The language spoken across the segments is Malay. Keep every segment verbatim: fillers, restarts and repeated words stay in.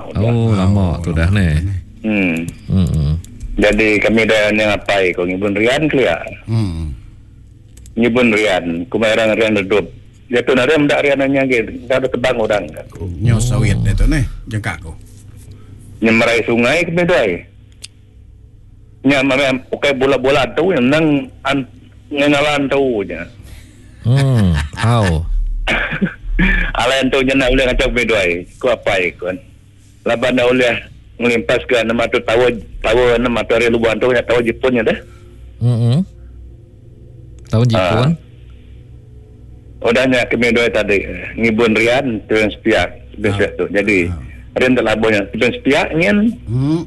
Oh, dah. lama oh, tu dah ni. Hmm. Hmm. Jadi kami dah yang apa ko ngibun rian kelia. Hmm. Ngibun rian, kumairang rian redup. Ya tu nare mendak rian nya ge, ada tebang orang. Nyo sawit itu ni, jengkak ko. Nyemerai sungai kami doi. Nya mame pakai bola-bola tu yang nang an ngenalan tu nya. Hmm, au. Alain tu jana uleh ngacak bedoi. Ku apa ikon. Laban dah uleh ngelimpas ke nama tu tahu tahu nama tu hari lubuan tu nya tahu Jepun nya dah. Hmm. Tahu Jepun. Uh, Odanya kami doi tadi ngibun rian tu yang sepiak, sepiak tu. Jadi rian tak labuhnya. Tu sepiak nyen. Hmm.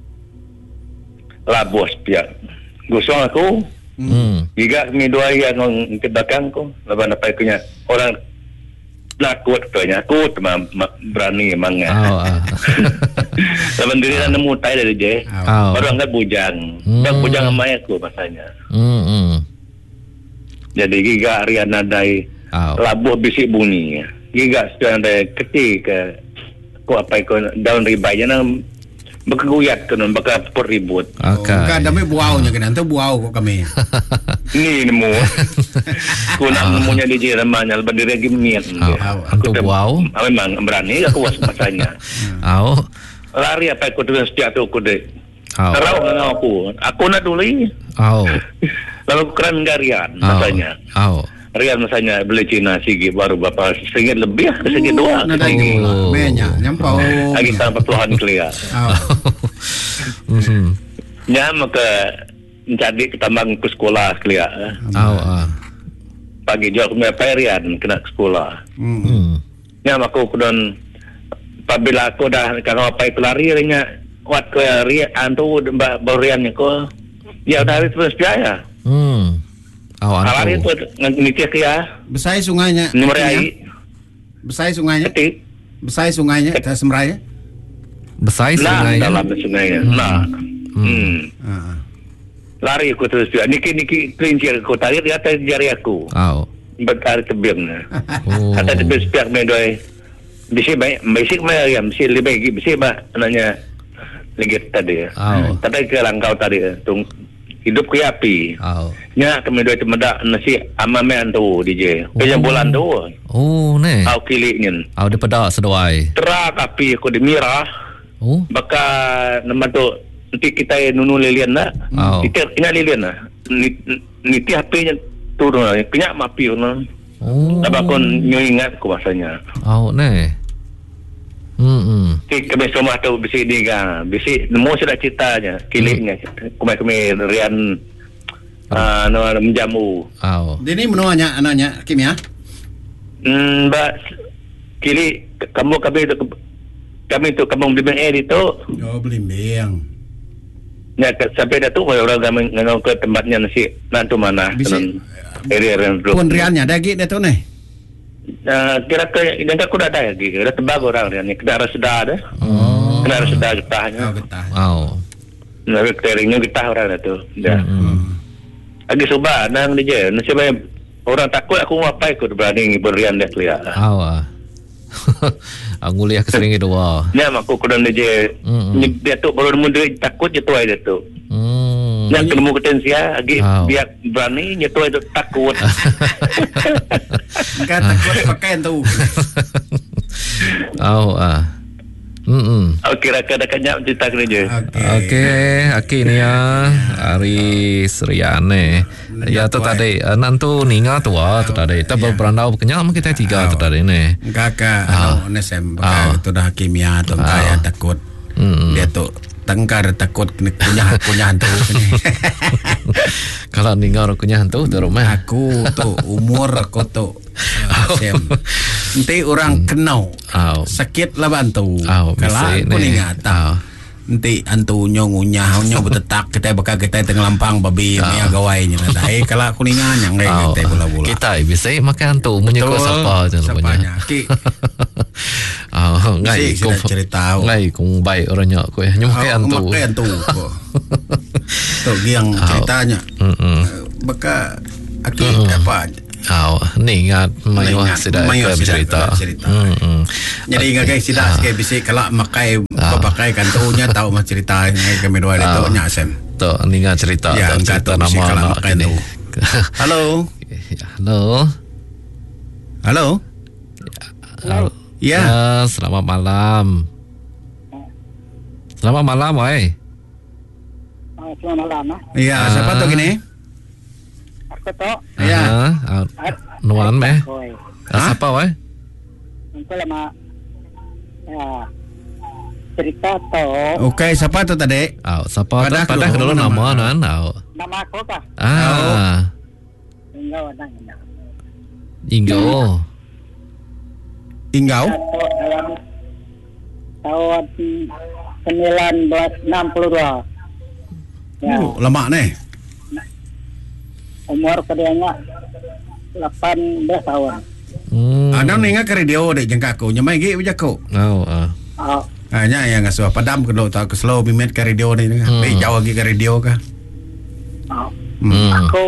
Labuh sepiak. Gosong aku. Hmm. Jika kami dua yang ke belakang ko, laban apa ikunya orang nakut tu nya aku berani mangga. Oh, ah. Laban diri oh. nemu tai dari je. Oh. Baru anggap bujang. Hmm. Dan bujang amai aku masanya. Hmm. hmm. Jadi giga harian nadai oh. labuh bisik bunyi. Giga sedang ada ketika ko apa ikut daun ribanya nang berkeguyat kan bakal peribut. Okay. Oh, kan dami buaunya kan antu buau kok kami. Ni nemu. Ku nak nemunya di je namanya berdiri lagi miat. Antu buau. Memang berani aku was masanya. Au. Lari apa aku dengan setiap tu aku dek. Au. Terau dengan aku. Aku nak dulu. Au. Lalu keren garian masanya. Au. Rian masanya beli Cina sigi baru berapa segi lebih ke segi dua. Nada ini banyak nyampau. Lagi sampai puluhan kelia. Mhm. Nya maka mencari ketambang ke sekolah kelia. Au ah. Pagi jauh kami Rian kena ke sekolah. Hmm. Nya maka kemudian apabila aku dah kalau apa itu lari nya wat ke Rian tu Rian ko. Ya dah hari terus biaya. Hmm. Oh, lari tu nikah ke ya. Besai sungainya. Merai. Besai sungainya. Ketik. Besai sungainya, tak semraya. Besai sungainya. Nah, dalam sungainya. Hmm. Nah. Hmm. hmm. Uh-huh. Lari aku terus biaya. Niki niki kelincir aku tarik di atas jari aku. Oh. Berkali tebingnya. Oh. Atas tebing sepiak medoi. Bisi baik, bisi mai ya, bisi lebih lagi, bisi bah anaknya legit tadi. Oh. Tapi ke langkau tadi tung hidup ke api. Oh. Nya kami dua temedak nasi amamen tu D J. Penyam bulan tu. Oh, ne. Au kiliknya. Au de pedak sedoai. Terak api aku di mirah. Oh. Baka nama tu nanti kita nunu lilian nak. Oh. Kita ingat lilian nak. Niti apinya turun. Kenyak api tu. Oh. Tapi aku ingat aku masanya. Oh, ne. Hmm. Ti kami semua tahu bisi ni kan. Bisi nemu sudah ceritanya, kiliknya. Kami-kami rian ah uh, no menjamu. Oh. Dini menuanya anaknya kimia. Hmm, mbak kili kamu kami tu kami tu kamu beli air itu. Oh, belimbing. Ya sampai dah tu orang kami ngau ke tempatnya nasi nantu mana. Bisi area yang pun riannya daging dah tu ni. Uh, kira ke dan aku dah ada lagi dah tebak orang ni kena rasa dah Oh. kena rasa getahnya Oh, getah. Oh. nak teringnya getah orang tu dah Hmm. lagi coba nang dia nasi baik orang takut aku ngapai aku berani berian dah kelia Oh. Ah. Aku lihat kesering itu wah. ni aku kudan dia Mm-mm. dia tu baru muda takut je tu dia tu Hmm. yang ketemu ketensia lagi Oh. dia berani nyetu itu takut Enggak takut pakai tu. Oh ah. Hmm. oh, kira kira kenyak cerita kerja Okey, okey ni ya. Hari Seriane. Ya tu tadi nantu ninga tu ah tu tadi. Kita berandau kenyang kita tiga tu tadi ni. Kakak anu nesem itu dah kimia tu saya takut. Dia tu tengkar takut kena kunyah kunyah tu. Kalau ninga kunyah tu tu rumah. Aku tu umur aku tu sem. Nanti orang kenau sakit lah bantu. Kalau aku ingat nanti antu nyong unyah nyong betetak kita bakal kita tengah lampang babi mia gawainya nanti kalau aku ingat yang lain kita bola-bola. Kita bisa makan antu menyuka siapa je rupanya. Ah, ngai kau cerita. Ngai kau baik orangnya kau ya. Nyum makan antu. Makan antu. Tu yang ceritanya. Heeh. Baka aki apa Oh, ni ingat mayuh sida ke bercerita. Hmm, hmm. Jadi ingat guys sida sikit bisik kalau makai pakai kantonya tahu mah cerita kami dua itu nya Sam. Tu ni ingat cerita ya, cerita nama makai tu. Halo. Halo. Halo. Halo. Ya. Ya, selamat malam. Selamat malam, woi. Oh, selamat malam. Iya, siapa tu gini? Aku tu. Ya. Ah, nuan meh. Siapa, woi? Aku lama. Ya. Cerita tu. Okey, siapa tu tadi? Oh, siapa tu? Pada dulu nama nan. Oh. Nama aku kah? Ah. Inggau nang. Inggau. Inggau? Dalam tahun sembilan belas enam puluh dua. Ya. Oh, lama ni. Umur kedianya lapan belas tahun. Hmm. Ana ni ingat ke radio dek jengka aku, nyamai gi bijako. Oh, ah. Oh. Ah, nya yang ngasuh padam ke do tak ke slow mimet ke radio ni. Hmm. Be jauh lagi ke radio kah? Oh. Hmm. Aku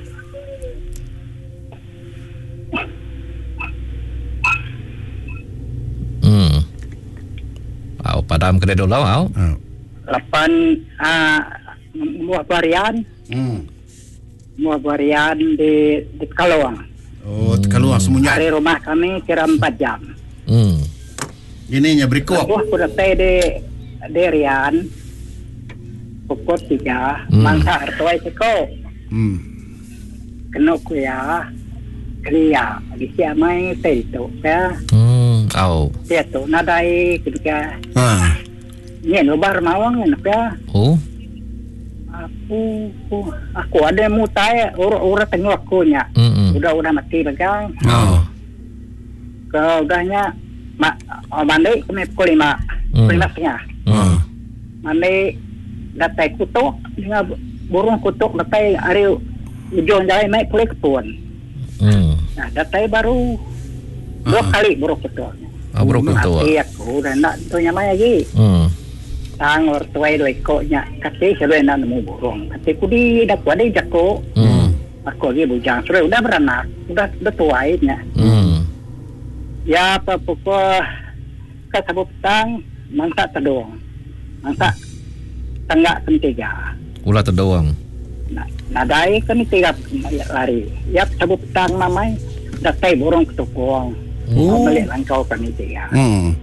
Hmm. Au padam ke dulu au. Oh. lapan ah buah barian, Hmm. buah barian di di Kalawang. Oh, keluar semuanya. Dari rumah kami kira empat jam. Hmm. Ini nya berikut. Buah ku datang di di Rian pukul tiga, Hmm. mangsa artoi seko. Hmm. Kena ku ya, kriya, bisa main itu ya. Hmm. Au. Dia tu nadai ketika Ha. ni lebar mawang ya. Oh. Aku, aku, aku ada mutai urut-urut tengok aku nya. Hmm. Udah udah mati bagang. Oh. Ke udahnya mak oh, mandi kami pukul lima, Hmm. pukul lima setengah. Oh. Mandi datai kutuk dengan burung kutuk datai hari ujung jalan naik pulih kebun. Hmm. Nah datai baru dua Ah. kali burung kutuk. Ah, burung kutuk. Mati aku dan nak tu nyamai lagi. Hmm. Tang or tuai doi koknya kati selalu nak nemu burung. Kati ku di dak ada jako. Hmm. Aku lagi bujang sore udah beranak, udah udah tuainya. Hmm. Ya apa pukul ke sabu petang mangsa tedong. Mangsa tengah ketiga. Ulah terdoang. Nah, nadai kami tiga lari. Ya sabu petang mamai datai burung ketukung. Oh. Balik langkau kami tiga. Hmm.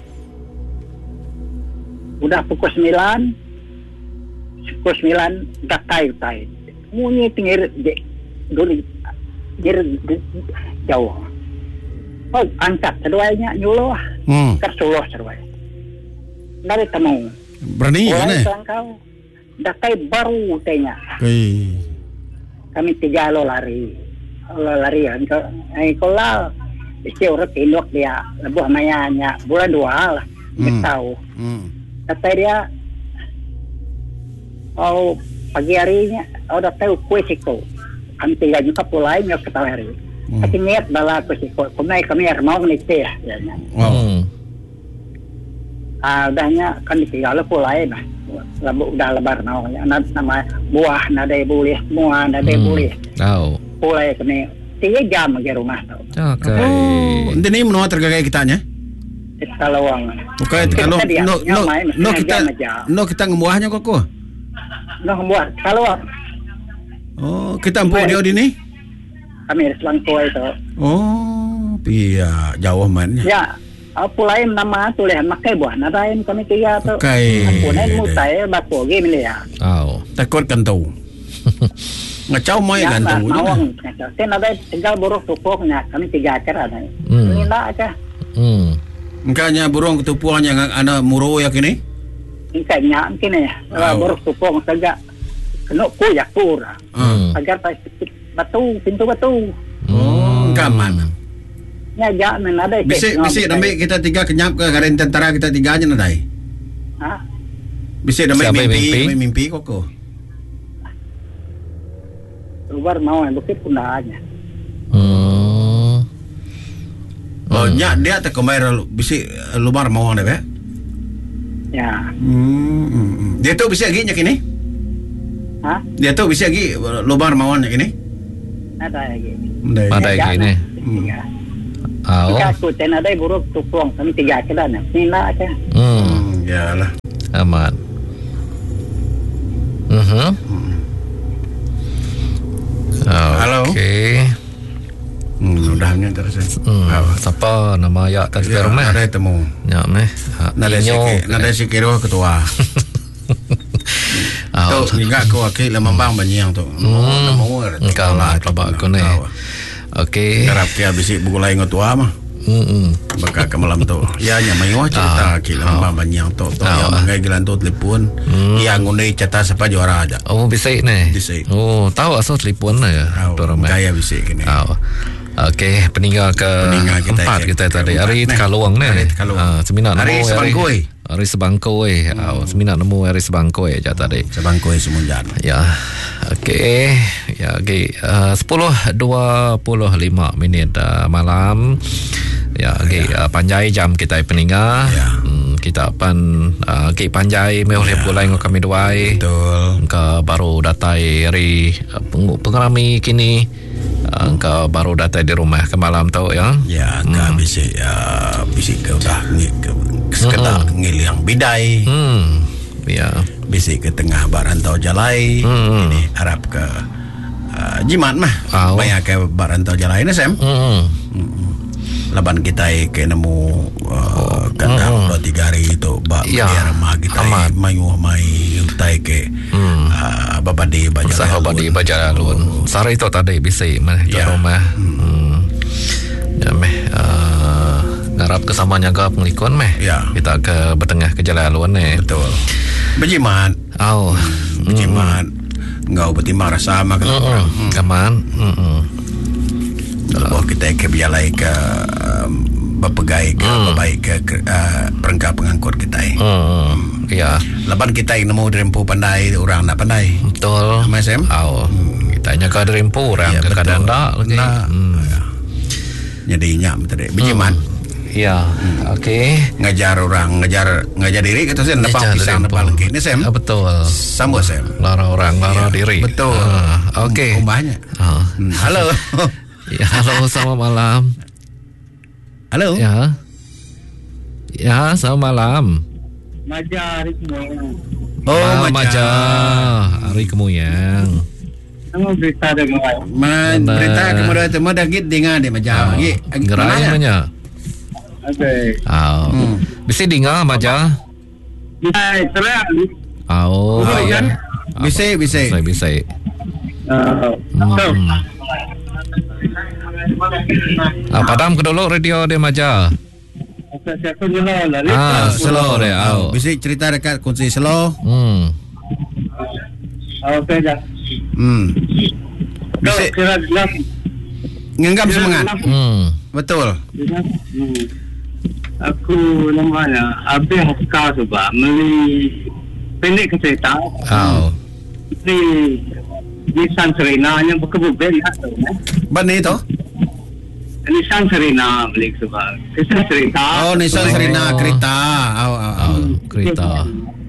Udah pukul sembilan, pukul sembilan datai datai. Munyi tinggal je dulu jer jauh. Oh, angkat seduanya nyuluh. Hmm. Kersuluh seduai. Dari temu. Berani kan Mulai eh? langkau. Datai baru tanya. Okey. Kami tiga lo lari. Lo lari kan. Eh, kalau isi orang tinduk dia. Lebuh mayanya. Bulan dua lah. Dia Hmm. tahu. Hmm. Kata dia, oh pagi harinya, oh dah tahu kue siko. Kami tiga juga pulai nggak ketahui hari. Hmm. Tapi niat bala kue siko. Kami kami harus mau nikah ya. Wow. Hmm. Ah, udahnya kami tiga lo pulai nah. Lalu udah lebar mau. Nama buah nadai boleh, semua nadai Hmm. boleh. Au. Pulai kami tiga jam ke rumah tu. Okay. Oh, ini ni menua tergagai kitanya. Di Kalawang. Okey, kalau Kita dia, no no nyamai, no setengah kita jam aja. no kita ngemuahnya kok kok. Noh buat Kalawang. Oh, kita empuk dia di ni. Kami selang tua itu. Oh, iya jauh man. Ya, aku lain nama tu leh makai buah nadain kami tiga tu. Okey. Aku naik mutai baku game ni ya. Au. Takut kan tahu. Ngacau mai Ya, kan tahu. mawang. Saya nadai tinggal buruk tupuknya kami tiga acara ni. Hmm. Ini nak aja. Hmm. Engkanya burung ketupuannya ana muro ya kini. Ini kayaknya mungkin ya. Oh. Buruk tupuk saja. Kena ku ya kur. Hmm. Agar pas batu pintu batu. Oh, kaman. Ya jangan nadai. Bisik bisik nambai kita tiga kenyap ke garin tentara kita tiganya nadai. Ha? Bisik nambai Siapa mimpi, mimpi? nambai mimpi kok kok. Luar mau yang bukit pun dah aja. Hmm. Oh, nya dia tak kemarin bisik lubar mau ada be. Ya. Hmm, hmm, hmm. Dia tu bisik lagi nya kini. Ha? Dia tu bisik lagi lubar mau nya kini. Ada lagi. Ada lagi ni. Oh. Jika aku ten ada buruk tupuang kami tiga kelan. Nila aja. Hmm, yalah. Aman. Mhm. Halo. Okey. Hmm, udahnya terus. Hmm. Siapa nama ya tadi ya, rumah? Ada temu. Ya meh. Nada sikit, nada sikit ketua. Tu ingat aku akil lemambang banyak tu. Hmm. Engkau lah pelabak aku ni. Okey. Harap ke habis buku lain ketua mah. Hmm. Baka ke malam tu. Ya nya mai wah cerita akil lemambang banyak tu. Tu yang mangai gelan tu telefon. Yang ngundai cerita siapa juara aja. Oh bisik ni. Bisik. Oh tahu asal telefon ya. Gaya bisik ni. Oh. Okey, peninggal ke peninggal kita empat kita tadi. Hari Kaluang ni. Ah, seminar hari sebangkoi. Hari sebangkoi. Ah, seminar nemu hari sebangkoi aja tadi. Sebangkoi semunjan. Ya. Okey. Ya, okey. Uh, sepuluh dua puluh lima minit uh, malam. Ya, okey. Ya. Uh, panjai jam kita peninggal. Ya. Hmm, kita pan uh, okey panjai me oleh pulai ngok kami duai. Betul. Ke baru datai hari uh, pengrami kini. Engkau baru datang di rumah ke malam tu ya? Ya, hmm. Kau bisa ya, bisa kau dah sekedar hmm. ngil yang bidai. Hmm. Ya. Bisa ke tengah barantau jalai. Hmm. Ini harap ke uh, jimat mah. Oh. Banyak ke barantau jalai ni Sam. Hmm. Hmm. Laban kita ke nemu uh, kandang dua tiga hari itu bak ya. Rumah kita mayu mai utai ke hmm. uh, babadi baja usaha babadi baja alun. Sare itu tadi bisa mah ya. Rumah. Hmm. Ya meh uh, ngarap kesamanya ke pengikon meh. Ya. Kita ke bertengah ke jalan alun ni. Betul. Bejimat. Oh. Bejimat. Engkau bertimbang rasa sama kita orang. Kaman. Hmm. Kalau kita ke bialai ke um, berpegai ke hmm. baik ke, ke uh, perangkat pengangkut kita. Hmm. hmm. Ya. Laban kita nemu derempu pandai orang nak pandai. Betul. Macam. Oh. Hmm. Kita nya ke derempu orang ya, ke kadang tak lagi. Nah. Hmm. Ya. Jadi nyak betul. Bejiman. Hmm. Ya. Hmm. Okey. Ngajar orang, ngajar ngajar diri kita sen dapat pisang dapat lagi. Ni Sam. Ah, betul. Sambut Sam. Lara orang, lara ya, diri. Betul. Ah, okey. Kumbahnya. Ah. Hmm. Halo. Ya, halo, selamat malam. Halo. Ya. Ya, selamat malam. Maja hari kemoyang. Oh, Ma, Maja hari kemoyang. Nama berita dengan Man, berita kemudian itu ada git dengar dia Maja. Git. Gerai namanya. Okey. Oh. Hmm. Bisa dengar Maja? Bisa, terang. Oh, ya. Bisa, bisa. Bisa, bisa. Uh, hmm. Ah, padam ke dulu radio dia Maja. Siapa jelah lah. Ah, slow dia. Oh. Bisa cerita dekat kunci slow. Hmm. Okey dah. Hmm. Bisa kira jelas. Ngenggam semangat. Hmm. Betul. Hmm. Aku namanya habis kau sebab meli pendek cerita. Oh. Di Nissan Serena yang berkebun ya. Bani itu? Nissan Serena beli sebab. Nissan Serena. Oh, Nissan Serena kereta. Oh, oh, oh. Kereta.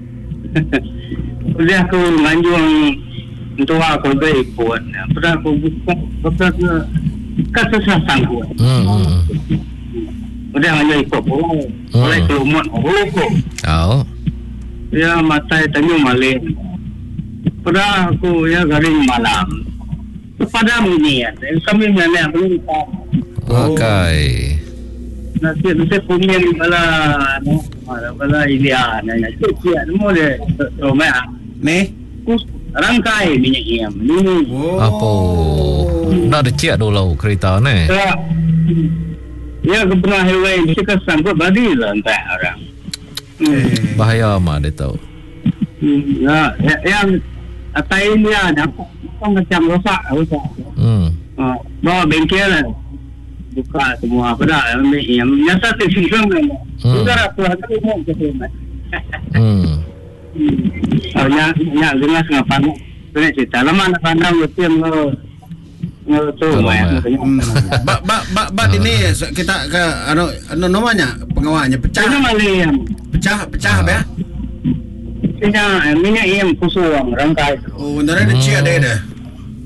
Jadi aku lanjut untuk aku beli pun. Pernah aku buka, buka ke kesusah sanggup. Hmm. Udah lanjut ikut pun. Oleh kelumut, oh kok. Oh. Ya mata tanya malin. Pernah aku ya garing malam. Kepada ini ya, kami mana belum tahu. Okey. Nanti nanti punya bala, bala Ilya, nanya cik semua dia, rumah. Ni, rangkai minyak iam. Ni. Apa? Nak dicek dulu kereta ni. Ya, ya pernah highway kita sangkut badi lah entah orang. Hmm. Bahaya mak dia tahu. Ya, yang atas ini ada apa macam rosak, rosak. Hmm. Ah, bawa bengkel lah. Buka semua apa dah yang nyata tersinggung kan. Sudah aku ada mau ke sana. Hmm. Oh, yang yang jelas ngapan. Ini cerita lama nak pandang betul lo. Itu Bak bak bak bak ini kita ke anu anu namanya pengawalnya pecah. Pecah pecah apa ya? Pecah minyak yang kusung rangkai. Oh, benar ada cik ada dah.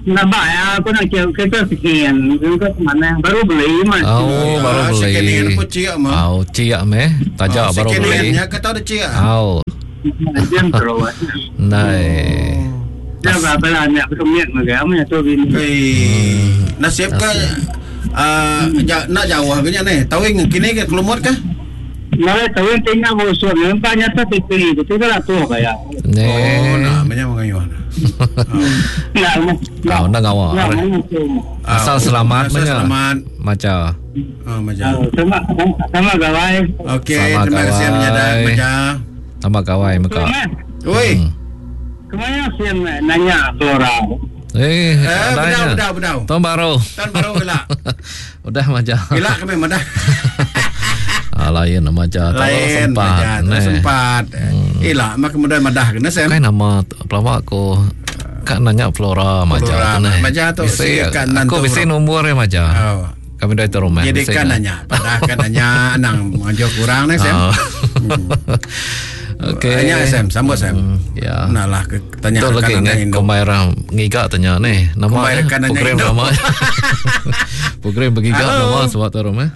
Nampak ya, aku nak cek kereta sekian. Kereta mana? Baru beli mas. Oh, baru beli. Sekian apa ciak mah? Oh, ciak meh. Tajak baru beli. Sekian ya, kata ada ciak. Oh. Jam terus. Nai. Dia berapa lah nak bersemiat macam mana tu bini. Hei, nasib ke? Ah, nak jauh agaknya nih. Tawing kini ke kelumut kah? Nah, tawing tinggal musuh. Nampak nyata tipi. Itu kan tu kayak. Oh, namanya mengayuh. Nah, kau nak awak. Asal selamat mana? Selamat. Macam. Oh, macam. Sama sama gawai. Okey, terima kasih menyadak macam. Sama gawai muka. Oi. Kemana sih nanya Flora? Eh, eh bedau, bedau, bedau. Tahun baru. Tahun baru gila. Udah macam. Gila kami madah. Ah, lain macam. Lain sempat. Macam sempat. Hmm. Ila, mak kemudian madah kena sem. Kan nama pelawak aku. Kak nanya Flora macam tu nih. Macam tu. Aku bisa nombor ya macam. Oh. Kami dah itu rumah. Jadi kan nanya. Padahal kan nanya anang maju kurang nih sem. Okey. Tanya Sam, sambut Sam. Hmm, ya. Nalah ke tanya kan lagi ni Komaira ngigak tanya ni. Nama program nama. Program bergigak nama sebab tu rumah.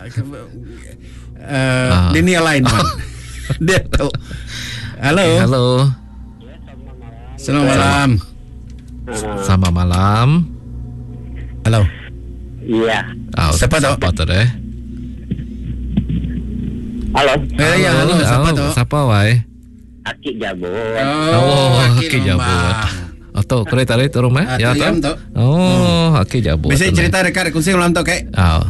Eh, Dini lain man. Dia tahu. Halo. Halo. Selamat malam. Selamat malam. Halo. Iya. Oh, siapa tu? Siapa tu deh? Halo. Eh, ya, halo. Siapa tu? Siapa wai? Aki Jabut. Oh, Aki Jabut. Atau kereta itu rumah? Ya tu. Oh, Aki Jabut. Bisa cerita dekat kunci ulang tu kek? Oh.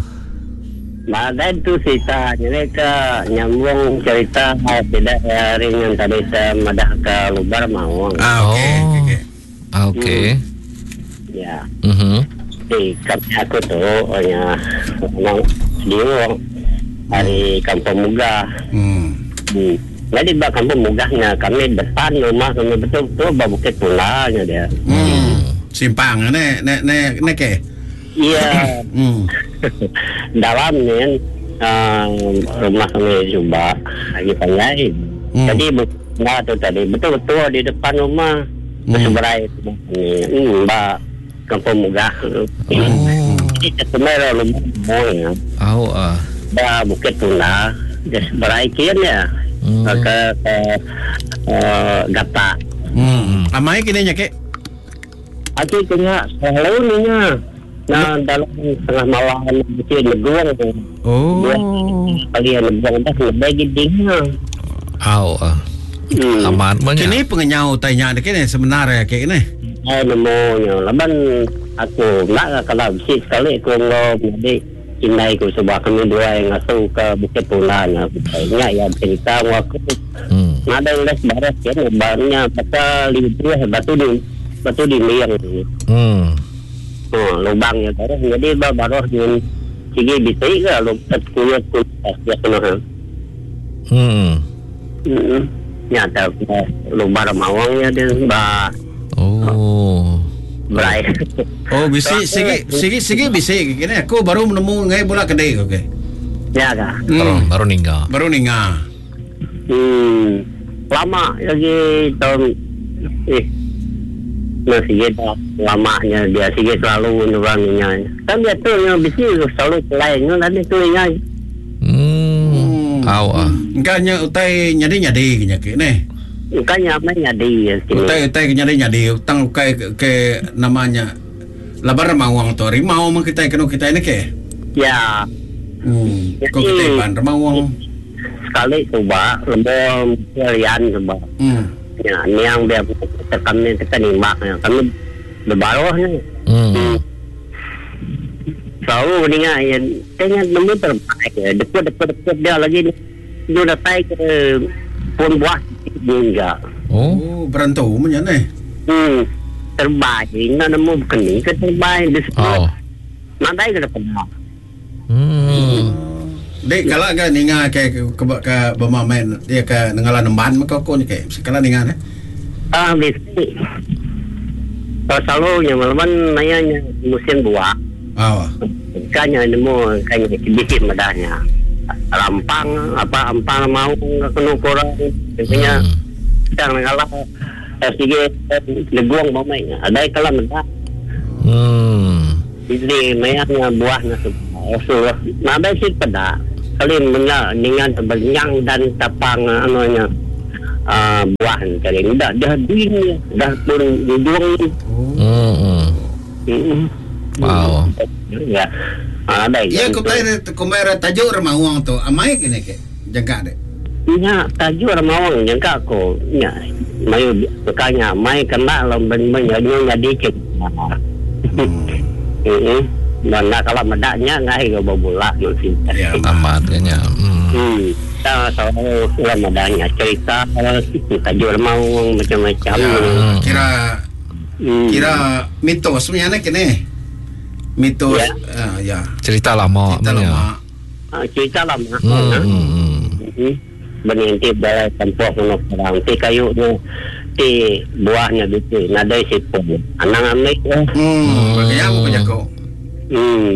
Ada tu cerita, jadi ke nyambung cerita beda hari yang tadi saya madah ke Lubar Mawang. Ah, okey, okey. Ah, okey. Ya. Mhm. Di kami aku tu, hanya orang Diwong hari Kampung Muga. Hmm. Hmm. Jadi bak Kampung Mugahnya kami depan rumah kami betul-betul Bukit Pulanya dia. Hmm. Simpang ne ne ne ne ke? Iya. Hmm. Dalamnya uh, rumah kami coba lagi panjang. Hmm. Jadi nah tu tadi betul-betul di depan rumah hmm. berseberai ini hmm, Mbak Kampung Mugah. Oh. Kita semua rumah ya. Oh ah. Dah Bukit Pula, dia seberai kian ya. Hmm. Ke ke uh, Gata. Hmm. Amai kini nya ke? Aku punya selalu ninya. Nah dalam tengah malam mesti neguang. Oh. Kalian neguang dah lebih gidingnya. Au ah. Hmm. Amat banyak. Kini pengenyau tanya dek ni sebenarnya ke ini. Eh nemonya. Laban aku nak kalau sih sekali aku ngom jadi Kinai ku sebab kami dua yang masuk ke Bukit Pulanya. Banyak yang cerita aku. Hmm. Ada yang les baras kan, banyak pasal lihat batu di batu di liang. Hmm. Oh, lubangnya baru. Jadi baru dengan segi bisa ke lompat kulit kulit dia kena. Hmm. Hmm. Nyata lubang mawangnya dia bah. Oh. Berai. Oh, bisa segi segi segi bisa gini. Aku baru menemu ngai bola kedai okey. Ya kah? Hmm. Baru ninggal. Baru ninggal. Hmm. Lama lagi tahun eh masih ada lamanya dia sih selalu nuraninya. Kan dia tu yang bisa selalu lainnya nanti tu yang. Hmm. Au ah. Engkanya utai nyadi-nyadi ke ni. Bukannya apa nyadi ya sini. Utai-utai nyadi-nyadi utang ukai ke namanya labar mawang tu rimau mah kita kena kita ini ke? Ya. Hmm. Kau kita pan mawang. Sekali coba lembong kalian coba. Hmm. Ya, ni yang dia tekan ni tekan imbak ya. Kami berbaruh ni. Hmm. Selalu ni yang tengah nemu terbaik ya. Dekat-dekat dia lagi dia dah tay ke pun buah juga. Oh, berantau punya ni. Hmm. Terbaik. Ina nemu bukan ni ke terbaik di sekolah. Oh. Mandai ke depan. Hmm. Dek kalau kan ninga ke ke ke bama main dia ke nengalan nemban maka kau ni ke sekala ninga ne. Ah, bisi. Kalau selalunya malaman nanya musim buah. Oh. Kanya nemu kanya bisi medahnya. Lampang apa ampang mau kena kurang intinya sedang ngalah S G leguang mau main ada kalau mendak Hmm. Jadi mayaknya buahnya sebuah. Nada sih pada kali menga dengan terbanyang dan tapang anunya uh, buah kali ini dah dah dini dah pun hidung. Hmm. Hmm. Wow. Ya. Ada ya. Ya kau tanya kumera tajuk remawang tu amai kene ke jaga deh. Ya tajuk remawang jaga ko. Ya. Mayu bekanya mai kena lomben menyanyi jadi cek. Hmm. Mana kalau medaknya ngai ke bobola masih. Ya amat kayaknya. Hmm. Hmm. Kita soal kalau medaknya cerita tajuk remawang macam-macam. Ya, kira hmm. kira mitos sebenarnya kene. Mitos ya. Uh, ya. Cerita lama. Cerita lama. Uh, cerita lama. Hmm. Hmm. Hmm. Berhenti dari tempat penuh perang. Ti kayunya, ti buahnya gitu. Nadai sipun. Anang amik. Hmm. Bagaimana aku punya kau? Hmm.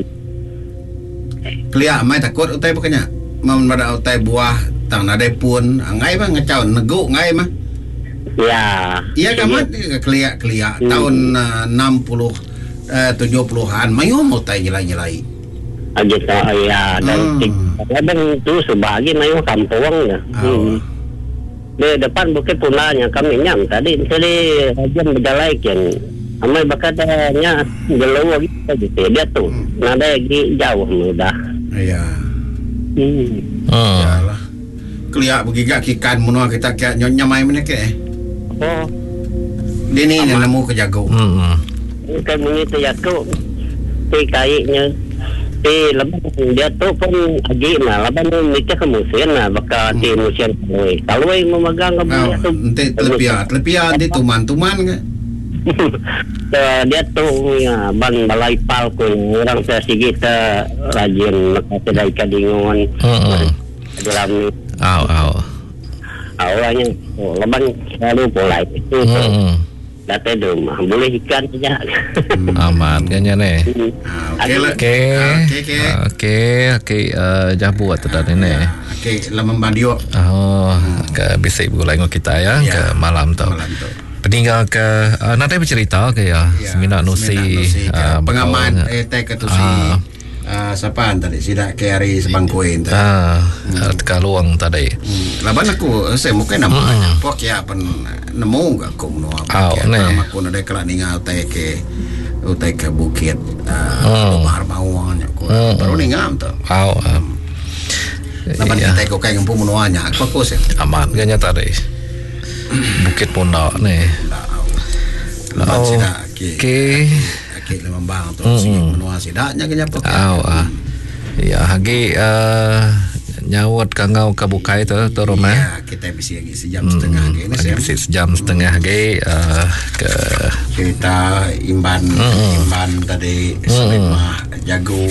Kelia mai takut utai pokoknya. Mam pada utai buah tang nadai pun. Ngai mah ngacau neguk ngai mah. Ya. Iya kamat kelia kelia hmm. tahun uh, enam puluh uh, tujuh puluhan mayu mau utai nyelai-nyelai. Aja tak ya dan hmm. kadang tu sebagai mayu kampung ya. Oh. Hmm. Di depan Bukit Punanya kami nyam tadi tadi rajin berjalan kan. Amai bakatnya gelau gitu dia tu. Hmm. Nada lagi jauh mudah. Iya. Hmm. Oh. Yalah. Kelia begigak kikan munua kita kayak nyonya mai mana ke? Oh. Dini ni nemu ke jago. Hmm. Kan begitu ya tu. Ti kayaknya Ti lepas dia tu pun agi nah lepas ni nikah ke musim nah bakal ti musim kalui kalui memegang ke oh, tu nanti terlebihan terlebihan dia tuman-tuman ke dia tu ya ban balai pal ku orang saya sikit rajin makan dari kadingon dalam ni au au awalnya oh, lepas selalu polai itu data rumah boleh ikan saja. Hmm. Amat kayaknya nih. Oke oke oke oke oke jabu atau tadi nih. Oke lama bandio. Oh ke bisa ibu lagi kita ya ke malam tu. Peninggal ke nanti bercerita ke ya Semina Nusi pengaman eh teh ketusi. Uh, siapa tadi sidak kari sebangkuin tadi. Ah, hmm. Kaluang tadi. Hmm. Laban aku saya mungkin namanya. Hmm. Pok ya pen nemu gak aku menua. Oh, nama aku nade kelak ningal teh ke utai ke bukit. Uh, Bahar Bawangnya aku. Hmm. Baru ningal tu. Oh. Um. Laban iya. Kita kau kayak ngempu menuanya. Aku aku sih. Aman kayaknya tadi. Bukit Pondok nih. Laban oh. Sidak ke. Okay. Lemang bang tu mm. menua sidaknya kenya pok. Oh, ah. Ya hagi uh, nyawat kangau ke bukai tu tu rumah. Ya, kita bisa lagi sejam mm. setengah ke ini saya. Bisa sejam setengah ke uh, ke cerita imban mm. imban tadi mm. Selimah jago.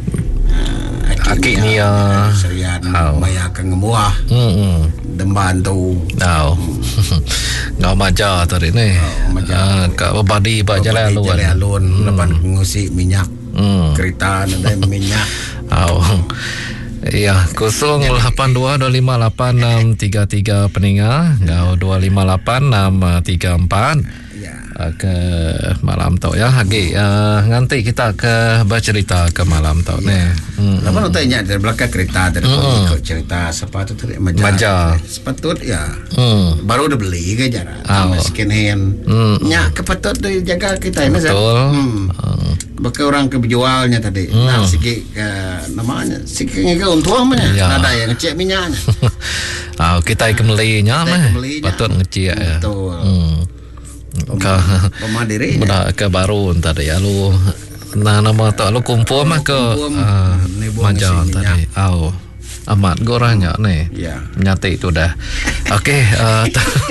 Uh, Akhirnya serian oh. Maya kengemuah. Hmm. Demban tu. Oh. Ngau maja tadi ni. Oh, maja. Kak badi ba jalan alun. Jalan alun lepas ngusik minyak. Hmm. Kereta ada minyak. Oh. Ya, kosong lapan dua dua lima lapan enam tiga tiga peninggal, ngau dua lima lapan enam tiga empat. Ya. Ke malam tu ya hagi uh, nanti kita ke bercerita ke malam tu ni. Hmm. Lepas tu tanya dari belakang kereta dari hmm. ikut cerita sepatu tu maja. Maja. Sepatu ya. Hmm. Baru udah beli ke jarak. Oh. Second hand. Hmm. Nya kepatut tu jaga kita ini. Betul. Hmm. Hmm. Baka orang kejualnya tadi. Hmm. Nah sikit ke namanya sikit ke untung mana. Ya. Ada yang ngecek minyaknya. Ah kita ikan belinya mah. Patut ngecek ya. Betul. Hmm. Ke pemadiri mudah ke baru tadi ya lu nah nama tu lu kumpul mah ke uh, maja tadi au amat goranya nih ya. Nyata itu dah okey uh,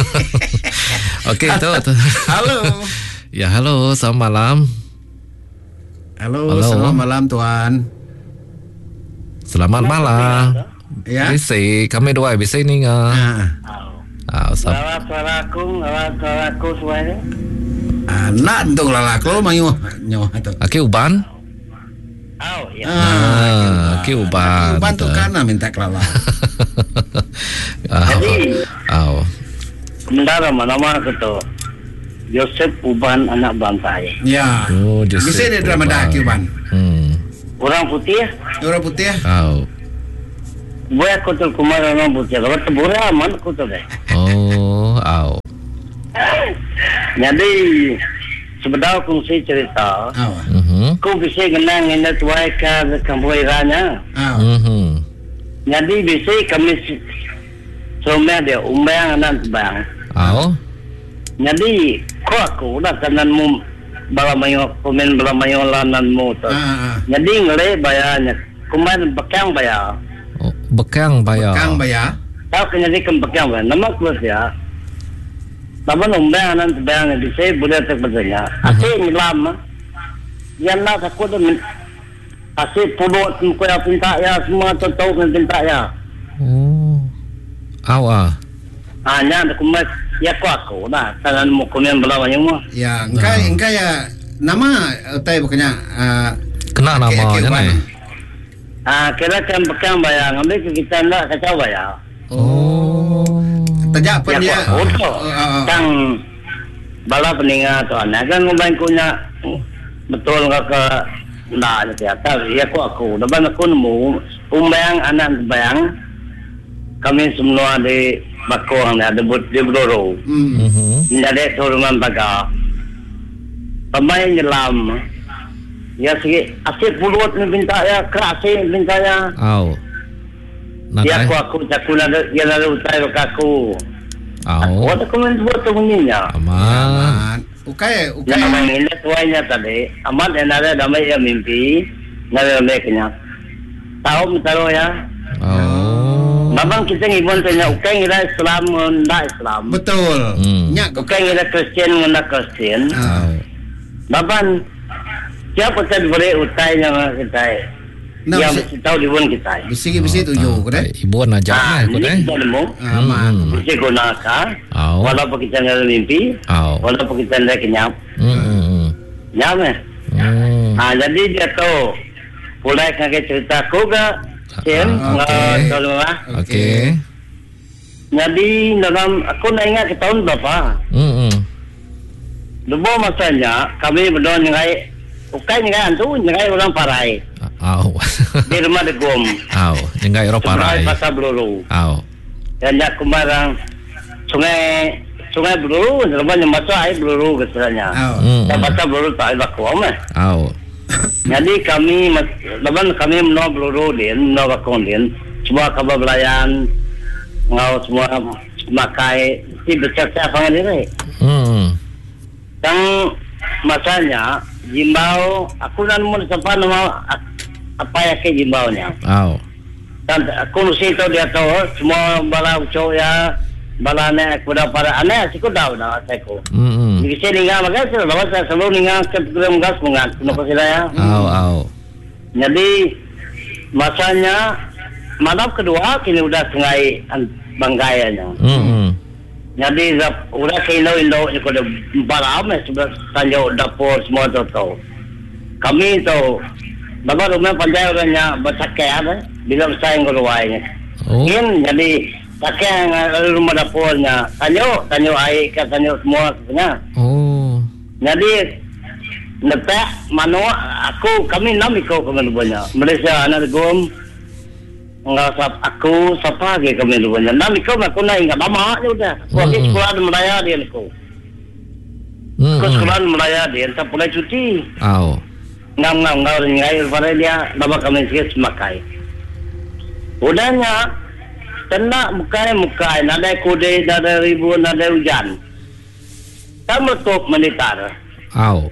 okey tu halo ya halo selamat malam halo, halo. Selamat malam tuan selamat malam ya bisa kami dua bisa ni ngah Ah, sab- lalaku, lalaku suara. Anak untuk lalaku mayu nyawa tu. Aki uban? Oh, ya. Ah, aki uban. Uban tu kana minta kelala. Jadi, oh. Sementara mana mana tu. Joseph Uban anak bangkai. Ya. Oh, Joseph. Bisa dia drama dah Uban. Hmm. Orang putih. Orang putih. Oh. Buat aku tu kumar orang putih. Kalau terbura aman aku tu deh. Oh, oh. Jadi sebenarnya aku mesti cerita. Oh. Mhm. Aku bisa kenang ini tuai ke kampung Iranya. Oh. Mhm. Jadi bisa kami semua dia umbang anak bang. Oh. Jadi kau aku dah kananmu bala mayo komen bala mayo lananmu tu. Ah, ah. Jadi ngere bayarnya. Kuman bekang bayar. Oh, bekang bayar. Bekang bayar. Tahu kena di bekang bayar. Nama kuat ya. Taman umbang anak bang bisa boleh terberjaya. Asyik nyelam. Yang nak aku tu asyik pulot muka yang pinta ya semua tu tahu kan pinta ya. Oh. Awak. Hanya aku mas ya aku aku dah tangan mu komen bala mayo mu. Ya, engkai engkai ya nama utai bukannya uh, kena namanya ni. Ah, kira kan bekang bayar ngambil ke kita nak kacau bayar. Oh. Tajak pun dia. Oh, tang bala peningat tu anak kan ngomong kunya betul ke nak dia tahu ya aku aku depan aku nemu umbang anak bayang kami semua di Bakong ada but di Bloro. Hmm. Ada turungan baga. Pemain nyelam. Ya sikit asyik puluh ni minta ya keras ni minta ya. Au. Nak Ya aku aku aku nak ya nak utai aku. Au. Aku tak komen buat tu bunyinya. Aman. Ukai Ya ukai. memang ini tuanya tadi. Amat yang ada damai ya mimpi. Nada damai kenyang. Tahu tahu ya. Oh. Babang kita ngibon tanya ukai ngira Islam ndak Islam. Betul. Hmm. Nyak Ukai ngira Kristian ndak Kristian. Au. Babang siapa kan boleh utainya kita. Nah, Yang bisi- mesti tahu di bun kita. Bisi-bisi tujuh ko deh. Ibu najak Ah, lah aku deh. ini kita nemu. Aman. Mesti gunakan. Au. Walaupun kita nggak mimpi, Au. walaupun kita nggak kenyap, Hmm. Hmm. nyam eh. Hmm. Ah, jadi dia tahu. Mulai kakek cerita aku ke, Sim, Ah, nggak okey. tahu lah. Okey. Jadi dalam aku nak ingat ke tahun berapa? Hmm. Hmm. Dua masanya kami berdua nyengai, ukai nyengai antu nyengai orang parai Au. di rumah degum. Au. Nyengai ro parai. Sebelah pasar Bluru. Au. Dan nak kumarang sungai sungai Bluru, lepas masuk air Bluru kesannya. Oh. Hmm. Dan pasar Bluru tak ada kuam eh. Au. Jadi kami lepas kami menol Bluru din, menol bakong din, semua kabar belayan, ngau semua makai si bercakap apa ni? Hmm. Yang masanya jimbau aku nan mun sampai nama apa ya ke jimbaunya. Au. Dan aku mesti tahu dia tahu semua bala ucap ya bala ne aku dah para aneh aku tahu dah aku. Hmm. Jadi saya ninga makan saya lawan saya selalu ninga ke program gas mengat kenapa saya. Au. Au. Jadi masanya malam kedua kini udah sengai banggainya. Hmm. Jadi udah ke Indo-Indo ni kau dah baram sebelah tanjau dapur semua tu tahu. Kami tu bapak rumah pandai orangnya bersakai ada bila saya ngurwainya. Oh. Kan jadi pakai rumah dapurnya tanjau tanjau air ke tanjau semua punya. Oh. Jadi letak mano aku kami enam ikut kami banyak. Malaysia anak gom enggak sap aku siapa lagi kami banyak. Enam ikut aku nak ingat lama je udah. Aku Hmm. sekolah di Melaya dia aku. Hmm. Aku sekolah di Melaya dia tak boleh cuti. Au. Ngam ngam ngau ngai pada dia bapa kami sikit semakai. Udahnya kena mukai mukai nada kude nada ribuan nada hujan. Kamu tok menitar. Au.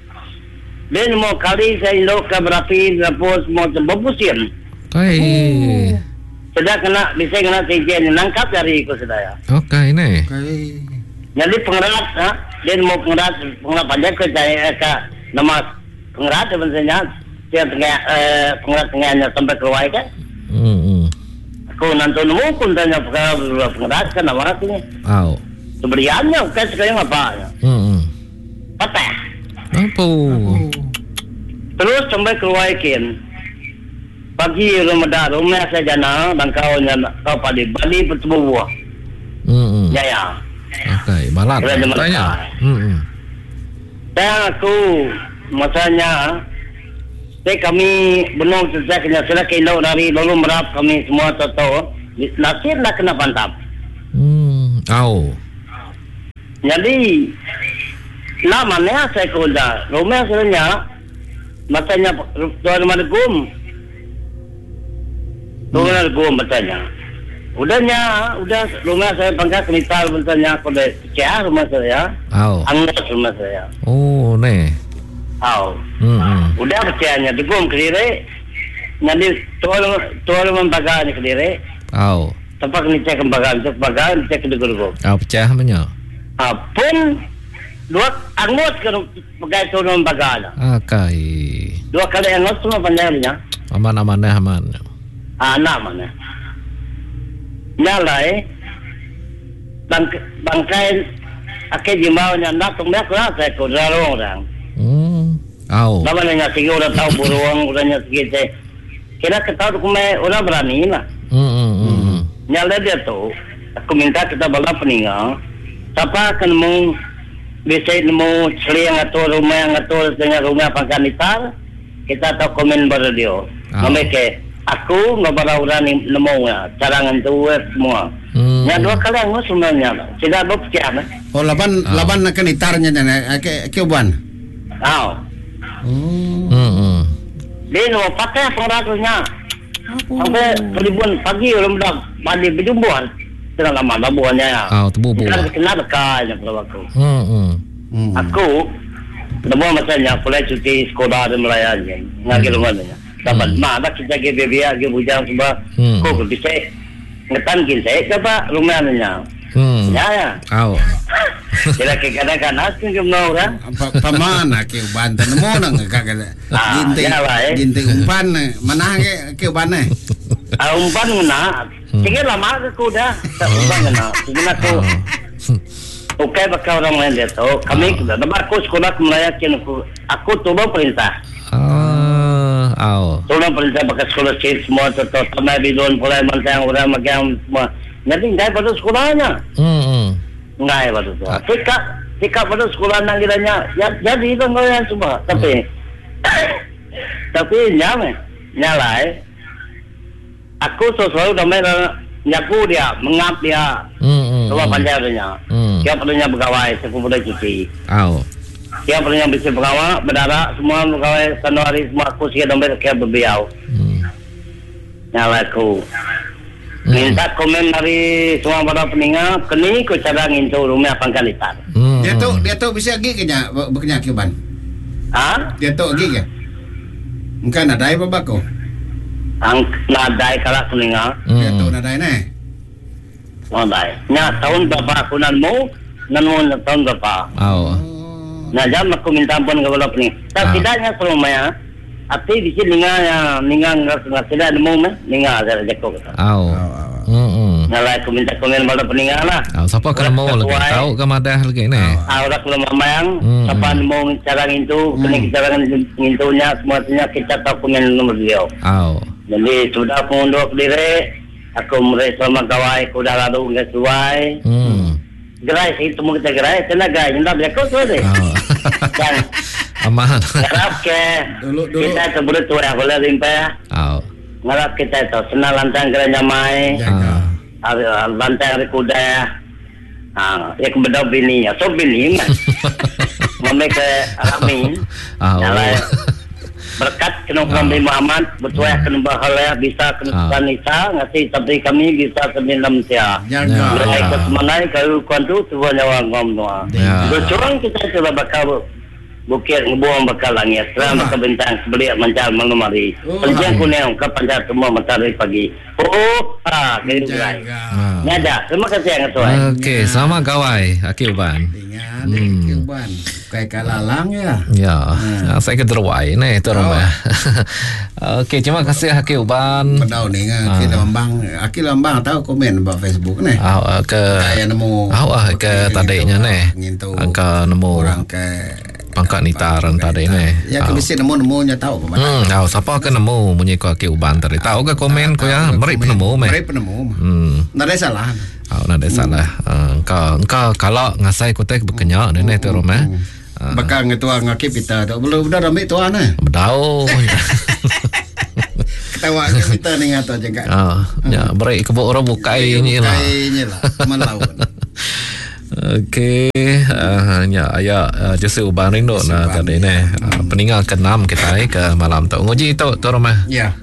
Dan mau kali saya indok ke berapi dapur semua terbebusin. Kai. Sudah kena bisa kena tijen nangkap dari ikut saya. Okey ni. Ukai. Jadi pengerat, ha? Dia mau pengerat pengerat panjang ke saya ke nama pengerat sebenarnya dia tengah eh, pengerat tengahnya sampai keluar kan. Hmm. Aku nanti nemu pun tanya pengerat kan nama aku ni. Au. Sebenarnya kan sekarang apa? Hmm. Patah. Apa? Terus sampai keluar ikan. Pagi Ramadan rumah saya jana dan kau nyana kau pada Bali bertemu buah. Hmm. Ya ya. Okey, balat. Tanya. Hmm. Dan aku masanya saya kami benar saja kena sila kilau dari lalu merap kami semua tahu nasir nak kena pantap. Hmm. Au. Jadi namanya saya kuda. Rumah sebenarnya masanya tuan madgum. Tuan madgum bertanya. Udahnya, udah rumah saya bangga kenital bertanya aku deh. Cah rumah saya. Au. Anggap rumah saya. Oh, ne. Au. Hmm. Udah percayanya dugum kediri. Jadi tuan tuan membaganya kediri. Au. Tempat ni cek bagan, cek bagan, cek kedugum. Au pecah menyo. Apun dua anggota kan pakai tuan membagana. Akai. Dua kali anggota semua panjangnya. Aman-aman deh aman. Ah, mana? Nyalai bang bangkai akhir jimbau nya nak tumbuh kelas saya ko darong orang. Hmm. Au. Lama nya sigi orang tahu buruang orangnya sigi teh. Kira ketahu kumai orang berani lah. Hmm hmm. Nyalai dia tu aku minta kita bala peningal. Siapa akan mau bisa mau seliang atau rumah atau dengan rumah pangkanitar kita tahu komen beradio. Mereka aku ngabara orang ni nemu ya carangan tu semua. Hmm. Ya dua kali aku sebenarnya tidak berpikir. Oh laban oh. laban nak nitarnya na ke keban. Oh. Hmm. Hmm. Dia no pakai pengratunya. Sampai peribun pagi orang dah mandi berjumpa dengan lama labuannya ya. Oh tebu bu. Kita kenal dekatnya kalau aku. Hmm hmm. Aku nemu macamnya mulai cuti sekolah dan melayani ngaji rumahnya. Dapat hmm. Mak kita ke bebia ke bujang sebab hmm. Kok bisa ngetan kin saya coba rumahnya. Hmm. Ya ya. Au. Kira ke kadang-kadang asing ke orang. Pamana ke banten mo nang kagak. Ginte. Ginte umpan mana ke ke bane. Ah umpan na. Sige lama ke kuda. Tak umpan na. Sige na ko. Okey bakal orang lain dia tahu. Kami sudah dapat aku sekolah melayakin aku. Aku tolong perintah. Ah, au. Tolong perintah pakai sekolah sih semua tetap tamai bidon mulai macam orang macam semua. Jadi enggak pada sekolahnya. Hmm. Enggak pada tu. Tika tika pada sekolah nang kiranya ya jadi itu enggak semua. Tapi tapi nyame nyalai. Aku selalu damai nyaku dia, mengap dia. Hmm. Coba panjangnya. Dia perlunya pegawai sekumpul cuti. Au. Dia perlunya bisa pegawai, berdarah semua pegawai Januari semua aku sih dompet kayak bebiau. Hmm. Nyala aku. Hmm. Minta komen dari semua para peningal, kini ku cara ngintu rumah pangkalitan. Hmm. Dia tu dia tu bisa gigi kenya berkenya kiban. Ah? Dia tu gigi ke? Mungkin nadai apa bako? Ang nadai kalau peningal. Hmm. Dia tu nadai ne. Nadai. Nya tahun berapa aku nanmu? Nanmu tahun berapa? Oh. Nah, jam aku minta ampun kepada pening. Tak tidaknya selumanya. Tapi di sini ninga yang ninga nggak tidak nemu mah ninga ada jekok. Oh. Hmm. Nah, aku minta komen kepada peninggal lah. Oh, siapa kena mau lagi? Tahu ke madah lagi ni? Ah, orang kalau mamayang, siapa mau cara itu, kena cara intunya semuanya kita tahu komen nomor dia. Oh. Jadi sudah aku undur diri, aku merasa magawai, aku dah lalu nggak sesuai. Hmm. Gerai sih, temu kita gerai, tenaga, hendak jekok tu deh. Dan aman. Ngarap ke kita sebut tu ya boleh limpa. Oh. Ngarap kita tu senang lantang gerai nyamai. Ah. Lantang kuda ya. Ah, ya kebedak bini ya. So bini mah. Mami ke Alamin. Nyala berkat kena Nabi Muhammad betul ya kena bahagia bisa kena sanita ngasih tapi kami bisa sembilan sia. Mereka ikut semanai kalau kuantu semuanya orang ngomong. Docorang kita coba bakal bukit ngebuang bakal langit terang bakal bintang sebeliak mencar mengemari. Penjang kuning ke pancar semua matahari pagi. Oh, ah, gitu guys. Nyada, terima kasih yang sesuai. Okey, selamat kawai Akil Ban. Ingat Akil Ban. Kayak kalalang ya. Ya, nah. Saya ke terwai ni tu rumah. Okey, terima kasih Akil Ban. Pedau ni ngah Akil Lambang. Akil Lambang tahu komen di Facebook ni. Ah, ke kayak nemu. Ah, ke tadinya ni. Angka nemu orang ke pangkat nitaran tadi ni. Ya, ke bisa nemu-nemu nya tahu apa. Hmm, tahu siapa ke nemu bunyi ko Akil Ban tadi. Tahu ke komen ko ya? Mari penemu meh. Mari penemu. Hmm. Nada salah. Oh, nak ada salah. Engkau engkau kalau ngasai kotek berkenyak nenek tu rumah. Bakal ngetua ngakip kita tak belum dah ambil tuan eh. Bedau. Ketawa kita ni ngata jaga. Ah, ya break kebuk orang bukai ni lah. Bukai lah. Melawan. Okey, uh, ya ayah uh, jasa ubang ring dok nah tadi ni. Uh, peninggal keenam kita eh, ke malam tu. Ngoji tu tu rumah. Ya.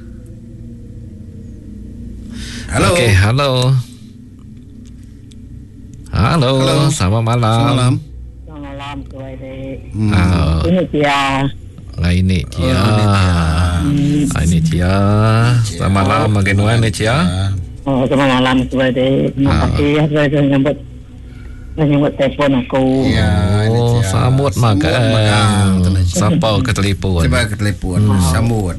Halo. Okey, halo. Halo. Halo. Selamat malam. Selamat malam. Selamat malam tuan dek. Hmm. Uh, Ini dia. Lah ini Cia. Ah ini Cia. Selamat malam makin wan ni Cia. Oh, selamat malam tuan dek. Terima kasih saya dah nyambut nyambut telefon aku. Ya, oh, sambut makan. Siapa ke telefon? Coba ke telefon. Sambut.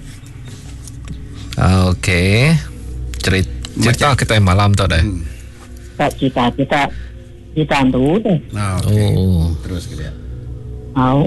Okey. Cerita cerita kita malam tu dah. Tak cerita kita kita tu tu. Nah, okey. Oh. Terus ke dia. Au.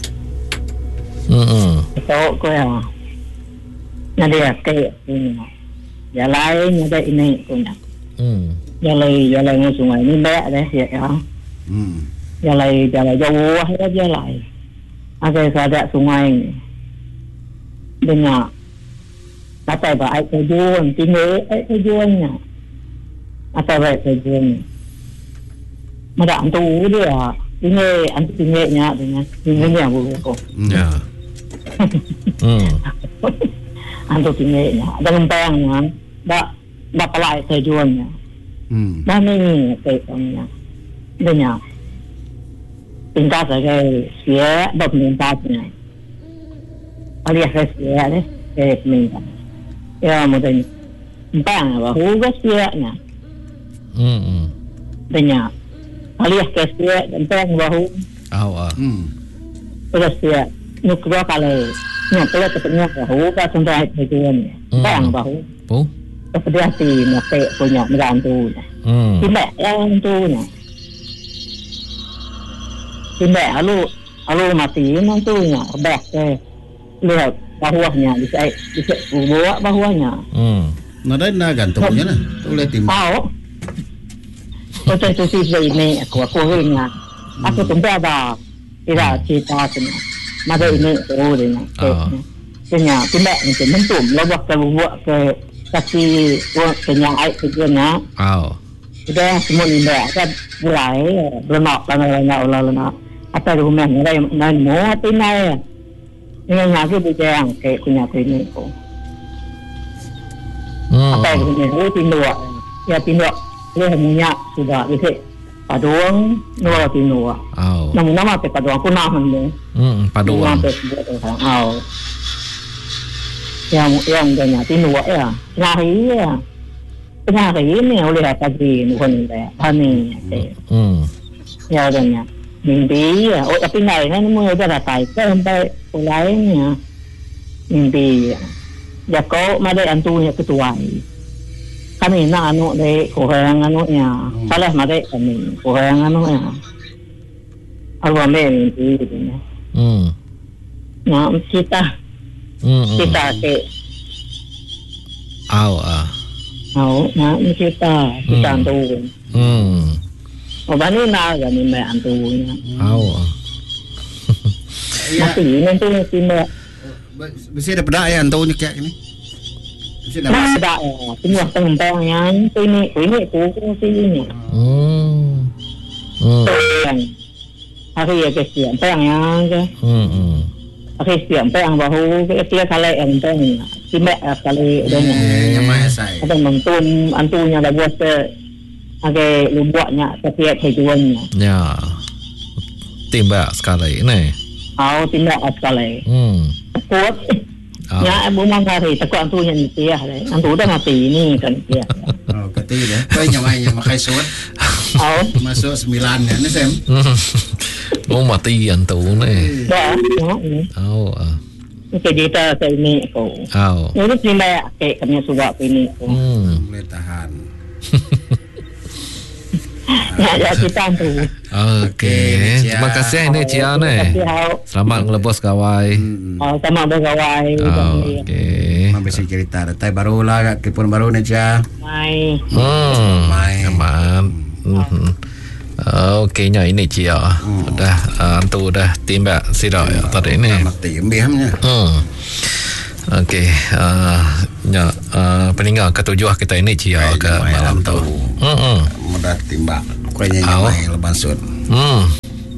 Hmm. Tahu ko ya. Nanti ke ini. Ya lain ada ini ko ya. Hmm. Ya lain ya lain sungai ni banyak dah ya. Hmm. Ya lain ya lain jauh ya ya lain. Ada ada sungai. Banyak. Apa ba ai tujuan tinggal ai tujuannya. Apa ba tujuannya? Mada antu dia. Tinggal antu tinggalnya dengan tinggalnya bu ko. Ya. Hmm. Antu tinggalnya. Ada lempengnya. Ba ba pelai tujuannya. Hmm. Ba ni tujuannya. Banyak. Pintar saja sia ba pintarnya. Alias sia deh. Eh pintar. Ya mungkin bang bahu gasnya. Hmm. Banyak. Alias gasnya dan bang bahu. Awak. Hmm. Terus dia nukro kalau nak kalau ketemu bahu kan sampai tujuan. Bang bahu. Bu. Seperti hati nak punya merantu. Hmm. Tidak yang tu nya. Tidak alu alu mati nantunya. Baik eh. Lihat bawahnya bisa bisa buat bawahnya. Hmm. Nada na gantungnya lah. Boleh timbang. Tahu. Saya tu sih ini aku aku ingat. Aku tu ada tidak cerita semua. Masa ini oh ini. Kenya tidak mungkin mentum. Lepas kalau buat ke kasih buat kenyang air kenyang. Oh. Sudah semua ini kan mulai lemak lemak lemak lemak. Apa rumah ni ada yang mau apa ni? Ini aku bicara ke punya ini ko. Apa yang ini? Oh tindak, ya tindak. Dia punya sudah bisa paduang, nol tindak. Oh. Namun nama apa paduang aku nama ni. Hmm, paduang. Oh. Yang yang punya tindak ya, hari ya. Hari ini oleh apa di nuhun ni, hani. Hmm. Ya punya. Mimpi ya, oh tapi ngai ni mula dah datai ke sampai lainnya mimpi ya. Ya kau madai antunya ketua. Kami nak anu dek kurang anunya. Salah madai kami kurang anunya. Aku ambil mimpi ni. Hmm. Nah kita Hmm. kita ke. Aw ah. Aw, nah kita kita antu. Hmm. Oh bani na gani me antunya. Aw. Mati nanti nanti me. Mesti ada pedak ya antunya kayak gini. Mesti ada. Ada ya. Semua tentang yang ini ini tu sini. Hmm. Hmm. Hari ya kesian tang yang ke. Hmm. Hari siang tang bahu kesia kali yang tang. Timbak kali dan yang mana saya. ada mentum antunya dah buat Agai lubuaknya setiap tujuannya. Ya. Timbak sekali ni. Oh, timbak sekali. Hmm. Kuat. Oh. Ya, ibu mangari takut antunya ni dia. Antu dah mati ni kan dia. Oh, kata dia. Kau yang main yang makai suat. Oh. Masuk sembilan ya, ni Sam. Oh, mati antu ni. Dah, ya. Oh. Okey, kita ke ini ko. Oh. Ini timbak ke kami suka ini ko. Hmm. Boleh tahan. Ya, ya kita tu. Okey. Terima kasih ni Cia ni. Selamat ngelebos gawai. Oh, sama bergawai. Okey. Mampu cerita. Tapi barulah telefon baru ni Cia. Mai. Hmm. Mai. selamat. Hmm. Okeynya ini Cia. Hmm. Dah uh, antu dah timbak sidak ya tadi ini. Mati embihnya. Hmm. Okey, uh, ya uh, peninggal ketujuh kita ini Cia ke malam tu. Hmm. Mudah timbak. Kuenya nyamai leban sun. Hmm.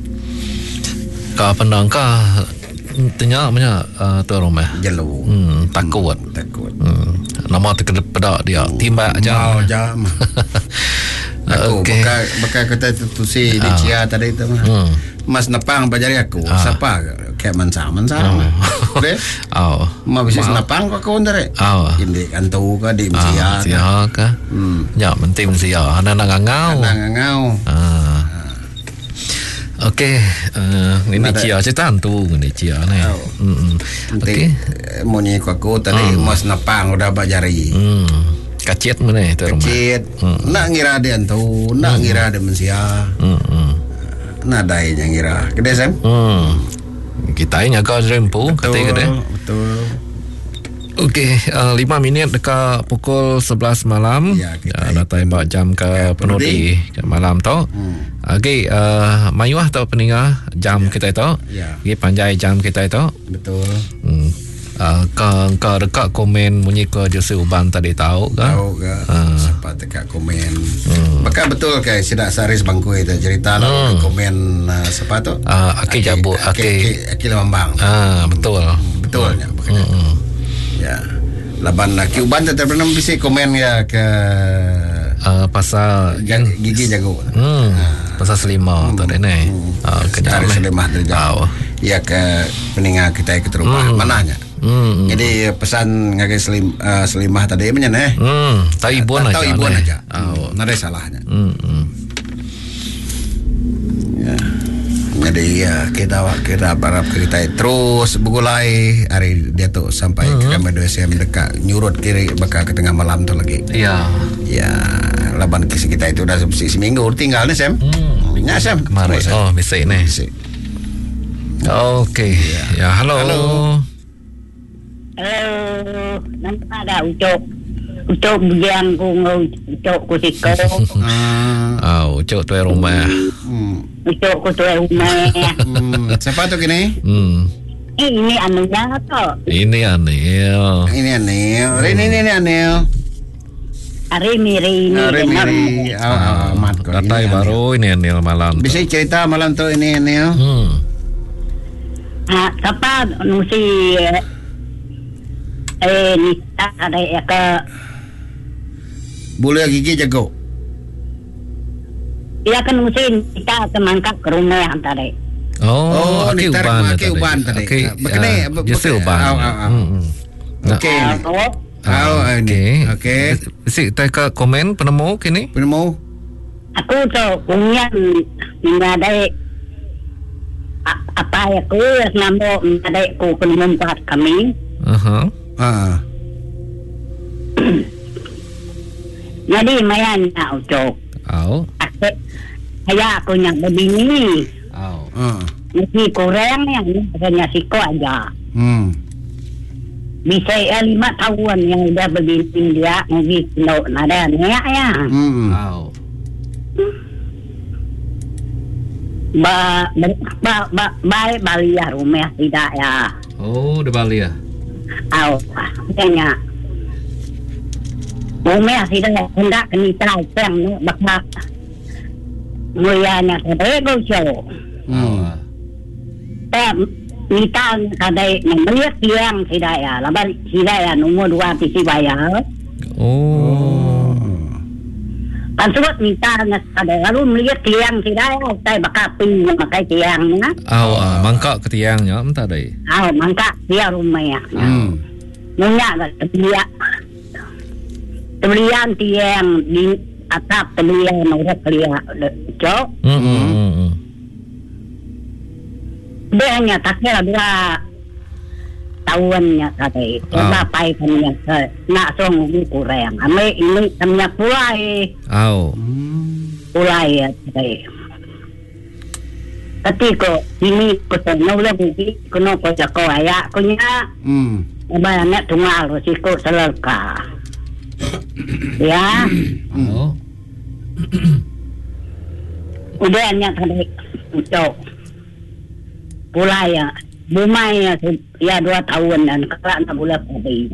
Ka pendangka tanya punya uh, tu rumah. Jelu. Hmm, takut. Hmm, takut. Hmm. Nama terkedep pedak dia. Timbak aja. Mau jam. Aku okay. Bakal bakal kata tu si di Cia tadi tu mah. Hmm. Mas nepang bajari aku. Ah. Siapa kayak mansa-mansa. Boleh? Oh. Ma bisa nepang kau kau ndare. Oh. Indi antu ka di Cia. Cia ka. Hmm. Ya penting Cia. Ana nang ngau. Nang ngau. Ah. Okey, uh, ini Cia cerita tu ni Cia ni. Hmm. Okey. Monyi aku tadi mas nepang udah bajari. Hmm. Kacit mana itu rumah? Kacit. Hmm. Nak ngira dia tu, nak hmm. ngira dia mensia. Hmm. Nak dai yang ngira. Kedai Sam? Hmm. Kita ini agak rempu ketika kedai. Betul. Okey, uh, lima minit dekat pukul sebelas malam. Ya, kita dah tembak jam ke penuh di malam tu. Hmm. Okey, uh, mayuah tau peninggal jam ya. Kita itu. Ya. Okey, panjai jam kita itu. Betul. Hmm. Uh, kau kau dekat komen bunyi ke Jose Uban tadi tahu kan? Tahu ke? Uh. Siapa dekat komen? Hmm. Bakal betul ke Sidak Saris Bangku itu cerita lah hmm. komen uh, siapa tu? Uh, Aki Jabu, Aki Aki Lambang. Ah, betul. Hmm. Betulnya. Hmm. Hmm. Ya. Laban Aki Uban tu pernah bisa komen ya ke uh, pasal Jag, gigi jago. Hmm. Uh. Pasal selimah hmm. tu deh ni. Ah, kejar selimah terjauh. Ya ke peninggal kita ke rumah. Hmm. Mananya? Hmm. Jadi pesan ngagai selim, uh, selimah tadi punya neh. Hmm. Tahu ibuan aja. Tahu ibuan aja. Oh, nada salahnya. Hmm. hmm. Ya. Jadi ya kita kita harap kita terus begulai hari dia tu sampai hmm. ke Kamar dua S M dekat nyurut kiri bakal ke tengah malam tu lagi. Ya. Ya, laban kisi kita itu dah seminggu tinggal ni Sam. Hmm. Ingat Sam? Kemarin. Oh, bisa ni. Okey. Ya. ya, halo. Halo. Hello, nampak tak Ucok? Ucok biang ku Ucok ku siko. Ah, Ucok tu rumah. Hmm. Ucok ku tu rumah. Hmm. Siapa tu kini? Hmm. Ini anunya tu. Ini Anil. Ini Anil. Ini ini Anil. Hari miri ini. Hari miri. Ah, mat ko. Katai baru ini Anil malam. Bisa cerita malam tu ini Anil. Hmm. Ah, siapa nusi eh Nita ada ya ke bulu gigi jago. Iya kan mesti Nita semangka ke rumah antara. Oh, Aki Uban Aki Uban tadi. Begini, Jose Uban. Okey. Oh, ini. Okey. Si tak komen penemu kini? Penemu. Aku tu punya ada apa ya aku nama ada aku penemu buat kami. Aha. Ah. Jadi mayan nak Ucok. Oh. Aku, saya aku yang begini. Oh. Ah. Mesti kurang yang hanya siko aja. Hmm. Bisa ya lima tahun yang udah begini dia mungkin no nada ni ya. Hmm. Oh. Ba ba ba ba Bali ya rumah tidak ya. Oh, di Bali ya. Aw, kanya. Rumah tidak hendak kini terang bakal muyanya terego show. Hmm. Tapi Nita ada melihat tiang tidak ya, lepas tidak ya nomor dua tisi bayar. Oh. Kan sebut Nita ada lalu melihat tiang tidak ya, saya bakal ping pakai tiangnya. Oh, uh, mangkak ke tiangnya, entah deh. Oh, mangkak dia rumahnya. Hmm. Munya terbelia, terbelian tiang di atap terbelian orang kelia, cok. Hmm. Hmm. Dia hanya taknya dua tahunnya tadi. Kita pai punya nak song kurang. Ame ini punya pulai. Oh. Pulai ya tadi. Ketika ini kita nolak bukti, kena kerja kau ayak punya. Hmm. Banyak tunggal risiko selaka. Ya. Oh. Udah hanya tadi untuk pulai ya, bumai ya, ya dua tahun dan kelak tak boleh pergi.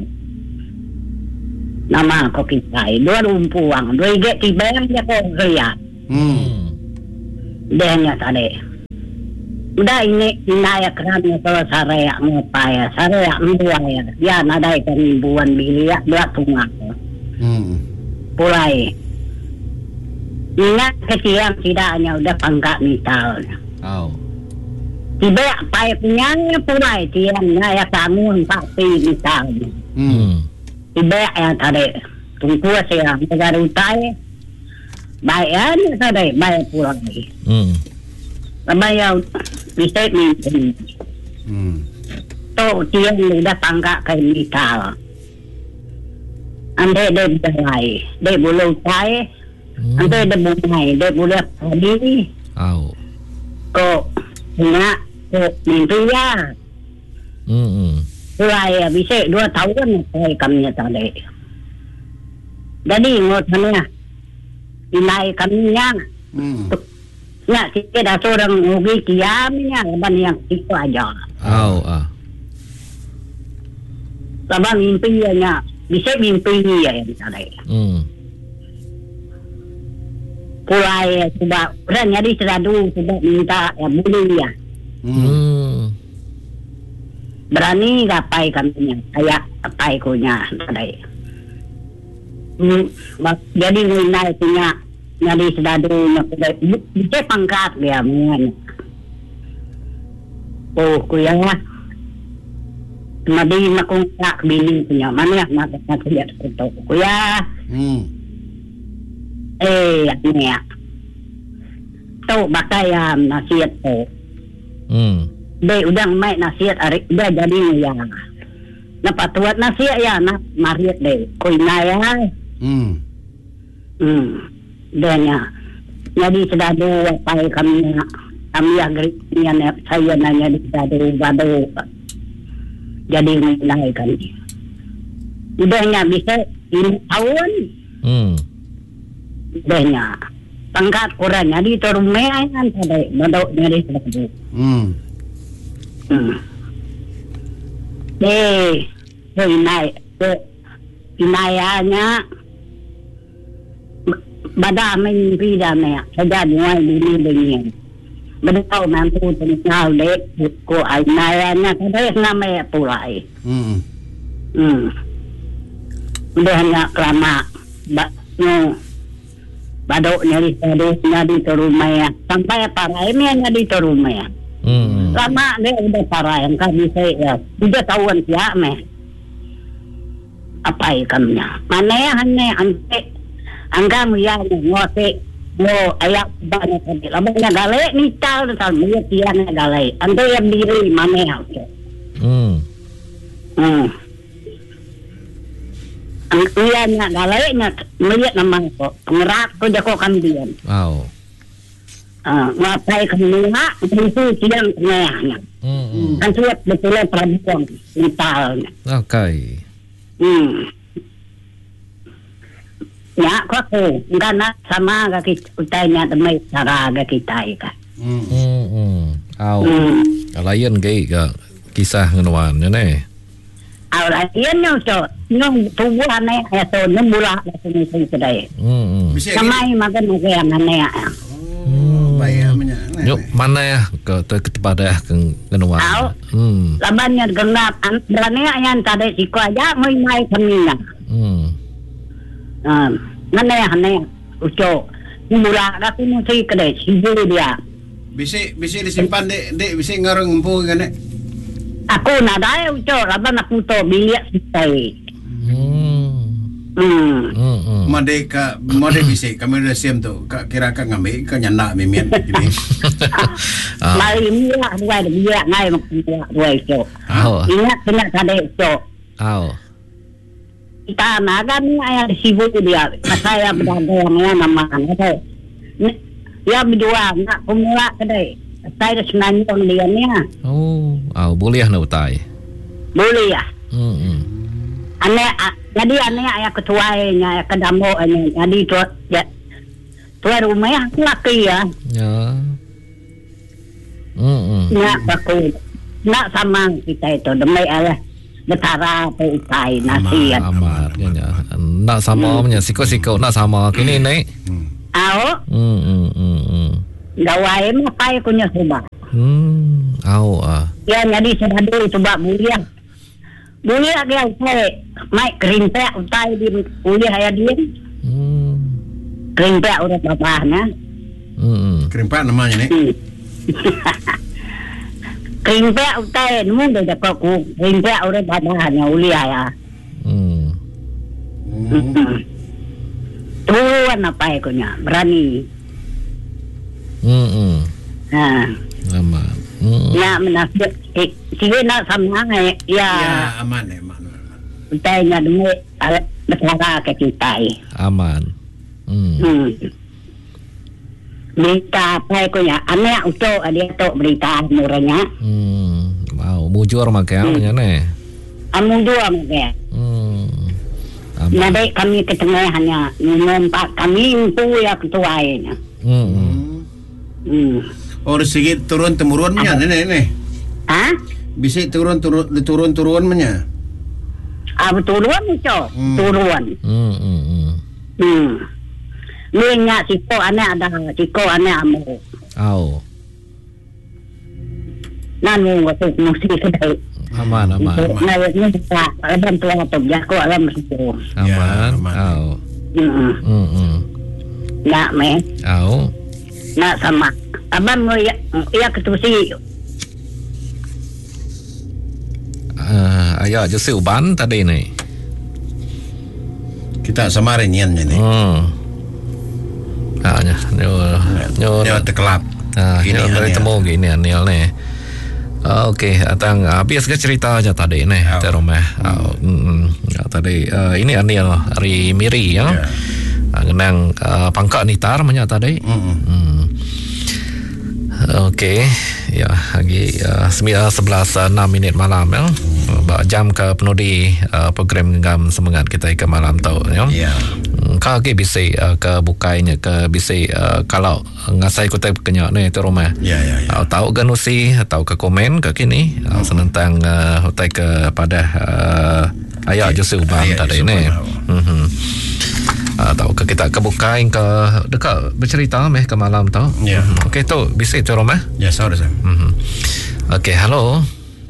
Nama aku kisah, dua rumpuang, dua ige tiba yang dia kau kerja. Hmm. Dia hanya tadi. Udah ini naya kerana kalau saya ngupaya, saya ngupaya ya, dia nadai pemimbuan biliak dua tungak. Hmm. Pulai. Ingat kesiang tidaknya udah pangkat misalnya. Oh. Tiba pai punya pulai tiangnya ya kamu empat pi misalnya. Hmm. Tiba yang tadi tunggu saya negara utai. Bayan tadi bayar pulai. Hmm. Bayar bisa ni. Hmm. Tu tiang udah pangkat ke misal. Ande dia berlai, dia boleh utai. Ante ada bungai, dia boleh padi. Oh. Kok nak kok mimpi ya. Hmm. Mulai bisa dua tahun saya kami tadi. Jadi ngotanya nilai kaminya. Hmm. Ya kita dah seorang ugi kiamnya, laban yang itu aja. Oh. Ah. Laban mimpi nya bisa mimpi ya yang tadi. Hmm. Pulai sebab orang jadi seradu sebab minta ya boleh ya. Hmm. Berani gapai kami kayak apa ikunya tadi. Hmm, jadi nilai punya jadi seradu nak bisa pangkat dia mengenai. Oh kuya madi makungka bini punya mana nak nak lihat foto kuya. Hmm. Eh, ni ya. Tu bakaya nasihat tu. Hmm. Dia udang mai nasihat ari dia jadi ya. Napa tuat nasihat ya nak mariat deh. Koi naya. Hmm. Hmm. Dia nya. Jadi sudah dua pai kami kami agri yang saya nanya di sudah badu. Jadi nilai kan. Udah nya bisa lima tahun. Hmm. Denya pangkat kurangnya di turunnya kan tadi mandau dari sebab Hmm. hmm deh deh naik ke inayanya bada mimpi dan ya saja mulai ini begini betul mampu tinggal dek ko inayanya tadi namanya pulai Hmm. hmm udah hanya lama bak no badok nyari terus nyari terumaya sampai para ini nyari terumaya. Hmm. Lama dia udah para yang kami saya tiga tahun ya meh. Apa ikamnya? Mana ya hanya ante angka muya ngote mo ayak banyak tadi. Lama nya gale ni tal tal muya tiang gale. Ante yang diri mana ya? Hmm. Hmm. Ang iyan nga galay nga melihat naman ko pengerak ko jako kambian. Wow. Ah, ngapai kami nga itu siang tengahnya. Hmm. Kan suat betul perempuan mentalnya. Okay. Hmm. Ya, kok ko ngana sama ga kita utanya temai cara ga kita ka. Hmm. Hmm. Au. Hmm. Layan gay ga kisah ngenuan ne. Ahora yan yung so, yung tubuh aneh ya so, yung mula na sumising today. Hmm. Samay magan magaya aneh ya. Oh, bayarnya. Yuk mana ya ke ke kepada ke ngenuan. Hmm. Labannya genap, berani yan tadi siko aja may may kami na. Hmm. Ah, mana ya aneh uco. Yung mula na sumising today, siguro dia. Bisa bisa disimpan dek dek bisa ngarang empu kan dek. Ako na dahil uco, laban ako to biliak sitay. Hmm. Hmm. Hmm. Hmm. Madeka mode bisa kami udah siam tu. Kak kira kak ngambil kak nyana mimian gini. Mari mula dua dia ngai maksudnya dua uco. Oh. Ingat kena tadi uco. Oh. Kita naga ni ayah sibuk dia. Saya berdagang nama ada. Ya berdua nak pemula kedai. Saya sebenarnya dia ni. Oh. Oh, boleh nak utai. Boleh ya. Hmm. Hmm. Ane jadi ane ayah ketuanya ayah kedamo ane jadi tu ya tuan rumah laki ya. Ya. Hmm. Nak aku nak sama kita itu demi Allah betara peitai nasi ya. Amat kan ya. Nak sama punya siko-siko nak sama kini ni. Ao. Hmm hmm hmm. hmm. Gawai mah pai kunya sebab. Hmm. Au ah. Ya jadi sebab sebab bulian. Bulian dia saya mai kerintek utai di bulian aya dia. Hmm. Kerintek urut bapaknya. Hmm. Kerintek namanya ni. Kerintek utai nemu dah dapat ku. Kerintek urut bapaknya ulian ya. Hmm. Tuan apa kunya berani. Hmm. Ha. Amat. Hmm. Ya menasib eh, sini nak sama ya. Ya aman eh aman. Utainya demi betara ke kita. Aman. Hmm. Hmm. Berita apa kunya anak uto dia tu berita muranya. Hmm. Wow, mujur makanya hmm. ne. Amu dua makanya. Hmm. Nanti kami ketemu hanya minum pak kami itu ya ketuanya. Hmm. Hmm. Oh sedikit turun temurunnya nenek nenek. Hah? Bisa turun turun turun turunnya. Ah turun itu turun. Hmm. Hmm. Hmm. Minyak siko anak ada siko anak amu. Au. Nanu waktu musik sedai. Aman aman. Nah ini kita alam tua tu jago alam situ. Aman. Au. Hmm. Hmm. Nak me. Au. Nak sama. Abang mau ya ya ketusi. Ah, ayah je uban tadi ni. Kita samarin yan ni. Hmm. Ah, nya, nyo, nyo, nyo terkelap. Ah, nyo dari temu gini anil ni. Uh, Okey, atang habis ke cerita aja tadi ni, oh. Terumah. Oh, mm, ya, tadi uh, ini Anil hari Miri ya. Yeah. Uh, kenang uh, pangkak nitar banyak tadi. Mm. Mm. Okey, ya lagi uh, sembilan sebelas enam minit malam ya. Mm. Uh, jam ke penuh di uh, program genggam semangat kita ke malam tau ya. Yeah. Kau ke bisa uh, ke bukainya ke bisa uh, kalau ngasai kita kenyak ni tu rumah. Ya ya ya. Tahu ke nusi atau ke komen ke kini uh, senentang uh, hotai kepada uh, ayah okay. Joseph Bang tadi ni. Mhm. Uh, tahu ke kita ke bukai ke dekat bercerita meh ke malam tau. Ya. Mm-hmm. Okey tu bisa tu rumah. Ya saudara saya. Mhm. Okey, hello.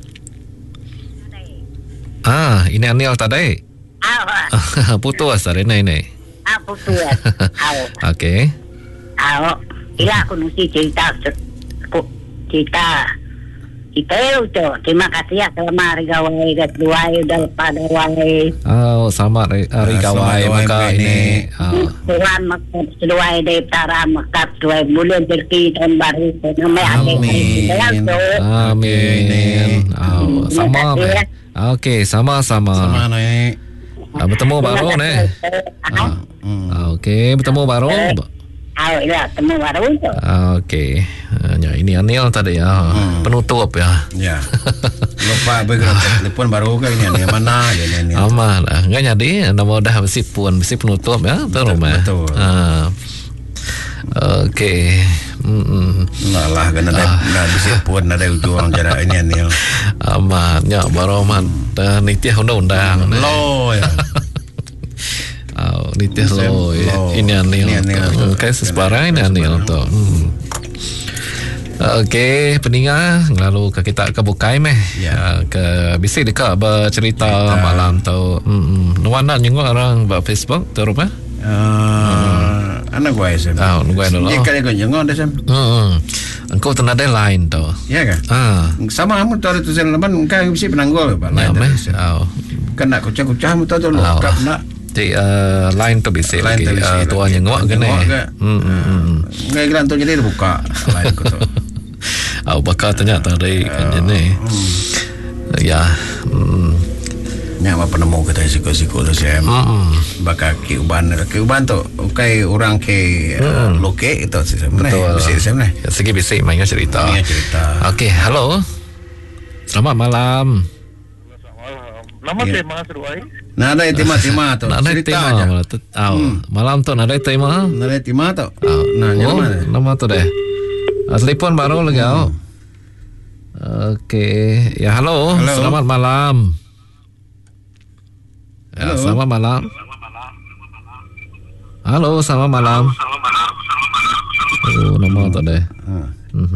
Ah, ini Anil tadi. Ah. Putus hari ni ni. Ah, putus. Au. Okey. Au. Ila aku mesti cerita cerita kita itu. Terima kasih ya selama hari gawai kedua udah pada wai. Oh, sama hari, hari gawai maka ini. Tuhan maka kedua dari tara maka dua bulan berki tahun baru nama amin. Amin. Oh, sama. Okey, sama-sama. Sama nih. Ah, bertemu baru ni. Ah, ah, okey, bertemu baru. Ah, ya, bertemu baru tu. Ah, okey. Ya, ini Anil tadi ya. Hmm. Penutup ya. Ya. Lupa bergerak telefon baru kan ini mana ya ini. Aman lah. Enggak jadi nama dah mesti pun mesti penutup ya. Betul rumah. Betul. Ah. Okey. Hmm. Nah lah kena ada nak bisa pun ada ujung cara ini Anil. Aman. Ya, baru aman. Dan nitiah undang-undang. Lo ya. Oh, nitiah lo. Ini Anil. Okey, sesebarang ini Anil tu. Hmm. Okey, pendengar lalu ke kita ke bukai meh. Ya. Ke bisi dekat bercerita ya, malam tu. Hmm. Nuan nak jenguk orang buat Facebook tu rupa? Uh, hmm. Anak gua S M. Ah, oh, gua dulu. Dia kali gua jenguk S M. Hmm. Engkau tu ada line tu. Ya kan? Ah. Sama kamu tahu tu sen leban engkau bisi penanggul Pak. Ya meh. Oh. Kan nak kucah-kucah mu tahu lu kap nak. Di uh, line tu bisi lagi uh, tuan jenguk ke ni. Hmm. Hmm. Ngai gelan tu jadi buka line ku tu. Oh, bakal tanya tadi kan ni. Ya. Hmm. Nya apa penemu kita siko-siko tu saya. Hmm. Bakal ke uban ke uban tu. Okey orang ke uh, hmm. loke itu sih sebenarnya. Bisa sebenarnya. Ya, segi bisa mainnya cerita. Mainnya cerita. Okey, halo. Selamat malam. nama yeah. tema seruai. Nah, ada tema-tema tu. Nak ada tema malah tu. Oh, hmm. malam tu nak ada tema. Nak ada tema tu. Oh, nah, oh, nama tu deh. Uh, telepon baru lagi. Hmm. Oh. Okey. Ya, halo. halo. Selamat malam. Ya, halo. Selamat malam. Halo, selamat malam. Oh, nama tu deh. Ha.